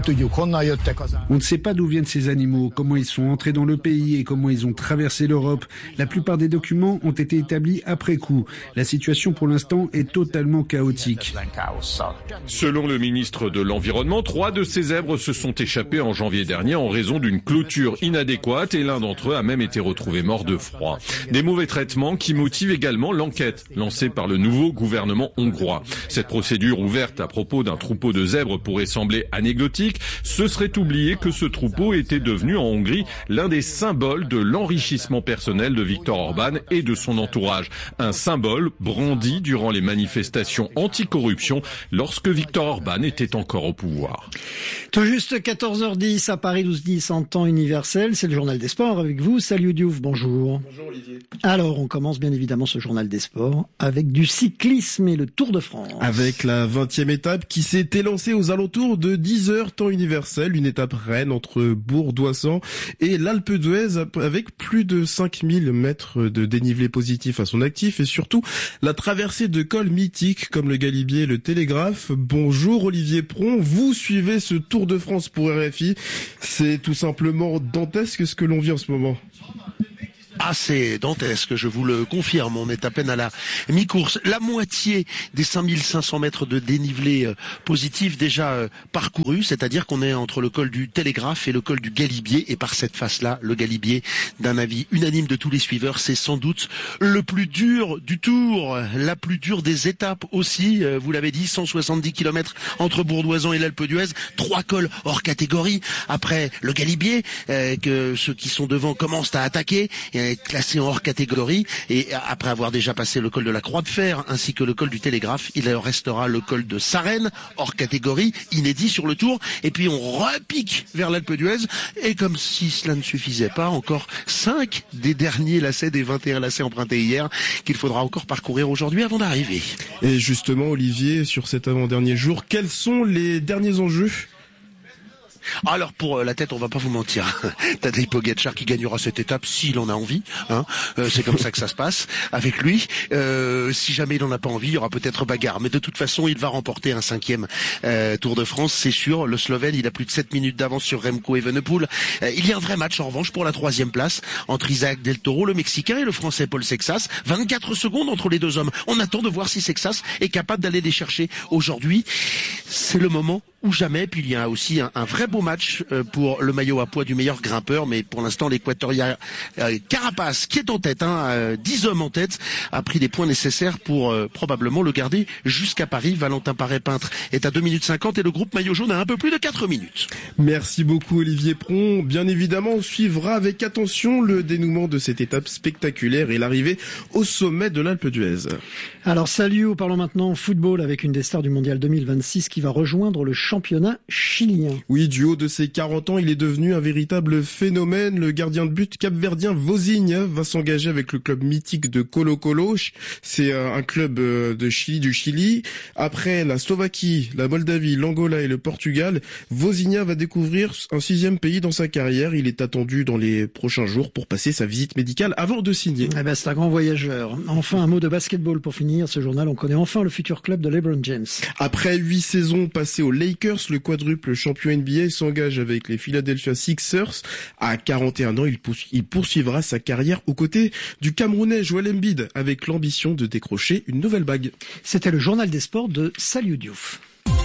On ne sait pas d'où viennent ces animaux, comment ils sont entrés dans le pays et comment ils ont traversé l'Europe. La plupart des documents ont été établis après coup. La situation pour l'instant est totalement chaotique. Selon le ministre de l'Environnement, 3 de ces zèbres se sont échappés en janvier dernier en raison d'une clôture inadéquate et l'un d'entre eux a même été retrouvé mort de froid. Des mauvais traitements qui motivent également l'enquête lancée par le nouveau gouvernement hongrois. Cette procédure ouverte à propos d'un troupeau de zèbres pourrait sembler anecdotique, politique, ce serait oublier que ce troupeau était devenu en Hongrie l'un des symboles de l'enrichissement personnel de Viktor Orban et de son entourage. Un symbole brandi durant les manifestations anticorruption lorsque Viktor Orban était encore au pouvoir. Tout juste 14h10 à Paris 12-10 en temps universel, c'est le journal des sports avec vous. Salut Diouf, bonjour. Bonjour Olivier. Alors on commence bien évidemment ce journal des sports avec du cyclisme et le Tour de France. Avec la 20e étape qui s'est élancée aux alentours de 10h temps universel, une étape reine entre Bourg-Doissan et l'Alpe d'Huez avec plus de 5000 mètres de dénivelé positif à son actif et surtout la traversée de cols mythiques comme le Galibier et le Télégraphe. Bonjour Olivier Pron, vous suivez ce Tour de France pour RFI. C'est tout simplement dantesque ce que l'on vit en ce moment. Ah, c'est dantesque, je vous le confirme, on est à peine à la mi-course. La moitié des 5500 mètres de dénivelé positif déjà parcouru, c'est-à-dire qu'on est entre le col du Télégraphe et le col du Galibier, et par cette face-là, le Galibier, d'un avis unanime de tous les suiveurs, c'est sans doute le plus dur du Tour, la plus dure des étapes aussi, vous l'avez dit, 170 km entre Bourg-Doissan et l'Alpe d'Huez, 3 cols hors catégorie, après le Galibier, que ceux qui sont devant commencent à attaquer, classé en hors catégorie, et après avoir déjà passé le col de la Croix de Fer ainsi que le col du Télégraphe, il restera le col de Sarenne hors catégorie, inédit sur le Tour, et puis on repique vers l'Alpe d'Huez, et comme si cela ne suffisait pas, encore 5 des derniers lacets, des 21 lacets empruntés hier, qu'il faudra encore parcourir aujourd'hui avant d'arriver. Et justement Olivier, sur cet avant-dernier jour, quels sont les derniers enjeux ? Alors pour la tête, on va pas vous mentir. Tadej Pogačar qui gagnera cette étape s'il en a envie. C'est comme ça que ça se passe avec lui. Si jamais il en a pas envie, il y aura peut-être bagarre. Mais de toute façon, il va remporter un 5e Tour de France, c'est sûr. Le Slovène, il a plus de 7 minutes d'avance sur Remco Evenepoel. Il y a un vrai match en revanche pour la 3e place entre Isaac Del Toro, le Mexicain, et le Français Paul Sexas. 24 secondes entre les deux hommes. On attend de voir si Sexas est capable d'aller les chercher aujourd'hui. C'est le moment ou jamais. Puis il y a aussi un vrai beau match pour le maillot à poids du meilleur grimpeur, mais pour l'instant l'Équatorien Carapaz, qui est en tête, 10 hommes en tête, a pris les points nécessaires pour probablement le garder jusqu'à Paris. Valentin Paré-Peintre est à 2 minutes 50 et le groupe maillot jaune a un peu plus de 4 minutes. Merci beaucoup Olivier Pron. Bien évidemment, on suivra avec attention le dénouement de cette étape spectaculaire et l'arrivée au sommet de l'Alpe d'Huez. Alors salut, parlons maintenant football avec une des stars du Mondial 2026 qui va rejoindre le championnat chilien. Oui, du haut de ses 40 ans, il est devenu un véritable phénomène. Le gardien de but capverdien Vozinha va s'engager avec le club mythique de Colo-Colo. C'est un club du Chili. Après la Slovaquie, la Moldavie, l'Angola et le Portugal, Vozinha va découvrir un 6e pays dans sa carrière. Il est attendu dans les prochains jours pour passer sa visite médicale avant de signer. C'est un grand voyageur. Enfin, un mot de basketball pour finir ce journal. On connaît enfin le futur club de LeBron James. Après 8 saisons passées aux Lakers, le quadruple champion NBA s'engage avec les Philadelphia Sixers. À 41 ans, il poursuivra sa carrière aux côtés du Camerounais Joel Embiid avec l'ambition de décrocher une nouvelle bague. C'était le journal des sports de Saliou Diouf.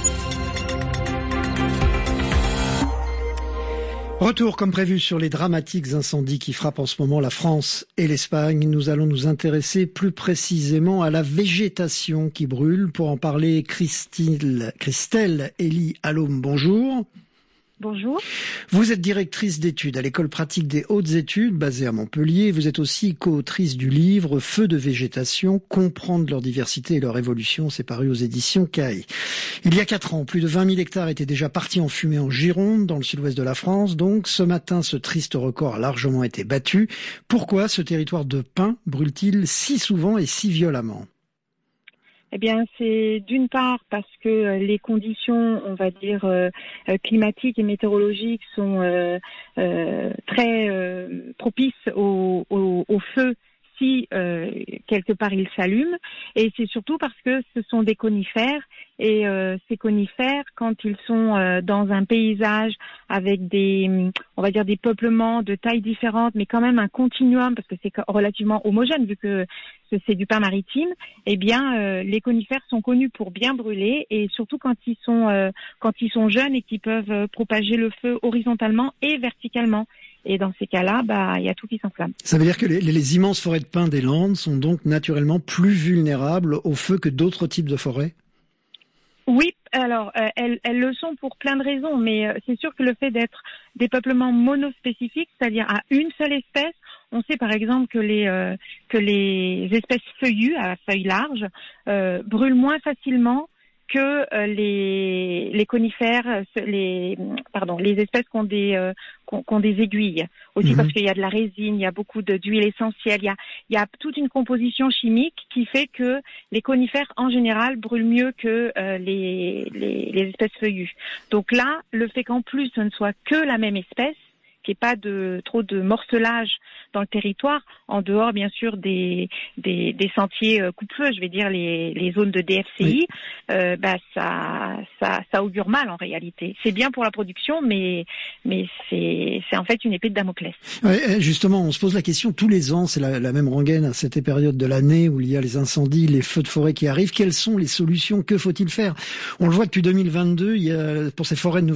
Retour comme prévu sur les dramatiques incendies qui frappent en ce moment la France et l'Espagne. Nous allons nous intéresser plus précisément à la végétation qui brûle. Pour en parler, Christelle Elie Allôme, bonjour. Bonjour. Vous êtes directrice d'études à l'école pratique des hautes études basée à Montpellier. Vous êtes aussi co-autrice du livre Feux de végétation, comprendre leur diversité et leur évolution. C'est paru aux éditions CAI. Il y a 4 ans, plus de 20 000 hectares étaient déjà partis en fumée en Gironde, dans le sud-ouest de la France. Donc ce matin, ce triste record a largement été battu. Pourquoi ce territoire de pins brûle-t-il si souvent et si violemment ? Eh bien, c'est d'une part parce que les conditions, on va dire, climatiques et météorologiques sont très propices au feu si quelque part il s'allume. Et c'est surtout parce que ce sont des conifères. Et ces conifères, quand ils sont dans un paysage avec on va dire des peuplements de tailles différentes, mais quand même un continuum, parce que c'est relativement homogène vu que c'est du pin maritime, eh bien les conifères sont connus pour bien brûler, et surtout quand ils sont jeunes et qu'ils peuvent propager le feu horizontalement et verticalement. Et dans ces cas-là, il y a tout qui s'enflamme. Ça veut dire que les immenses forêts de pins des Landes sont donc naturellement plus vulnérables au feu que d'autres types de forêts ? Oui, alors elles le sont pour plein de raisons, mais c'est sûr que le fait d'être des peuplements monospécifiques, c'est-à-dire à une seule espèce, on sait par exemple que les espèces feuillues à feuilles larges brûlent moins facilement que les conifères, les espèces qui ont des aiguilles aussi, parce qu'il y a de la résine, il y a beaucoup d'huile essentielle, il y a toute une composition chimique qui fait que les conifères en général brûlent mieux que les espèces feuillues. Donc là, le fait qu'en plus ce ne soit que la même espèce, qu'il n'y ait pas trop de morcelage dans le territoire, en dehors bien sûr des sentiers coupe-feu, je vais dire les zones de DFCI, ça augure mal en réalité. C'est bien pour la production, mais c'est en fait une épée de Damoclès. Ouais, justement, on se pose la question tous les ans, c'est la même rengaine à cette période de l'année où il y a les incendies, les feux de forêt qui arrivent. Quelles sont les solutions? Que faut-il faire? On le voit depuis 2022, il y a pour ces forêts de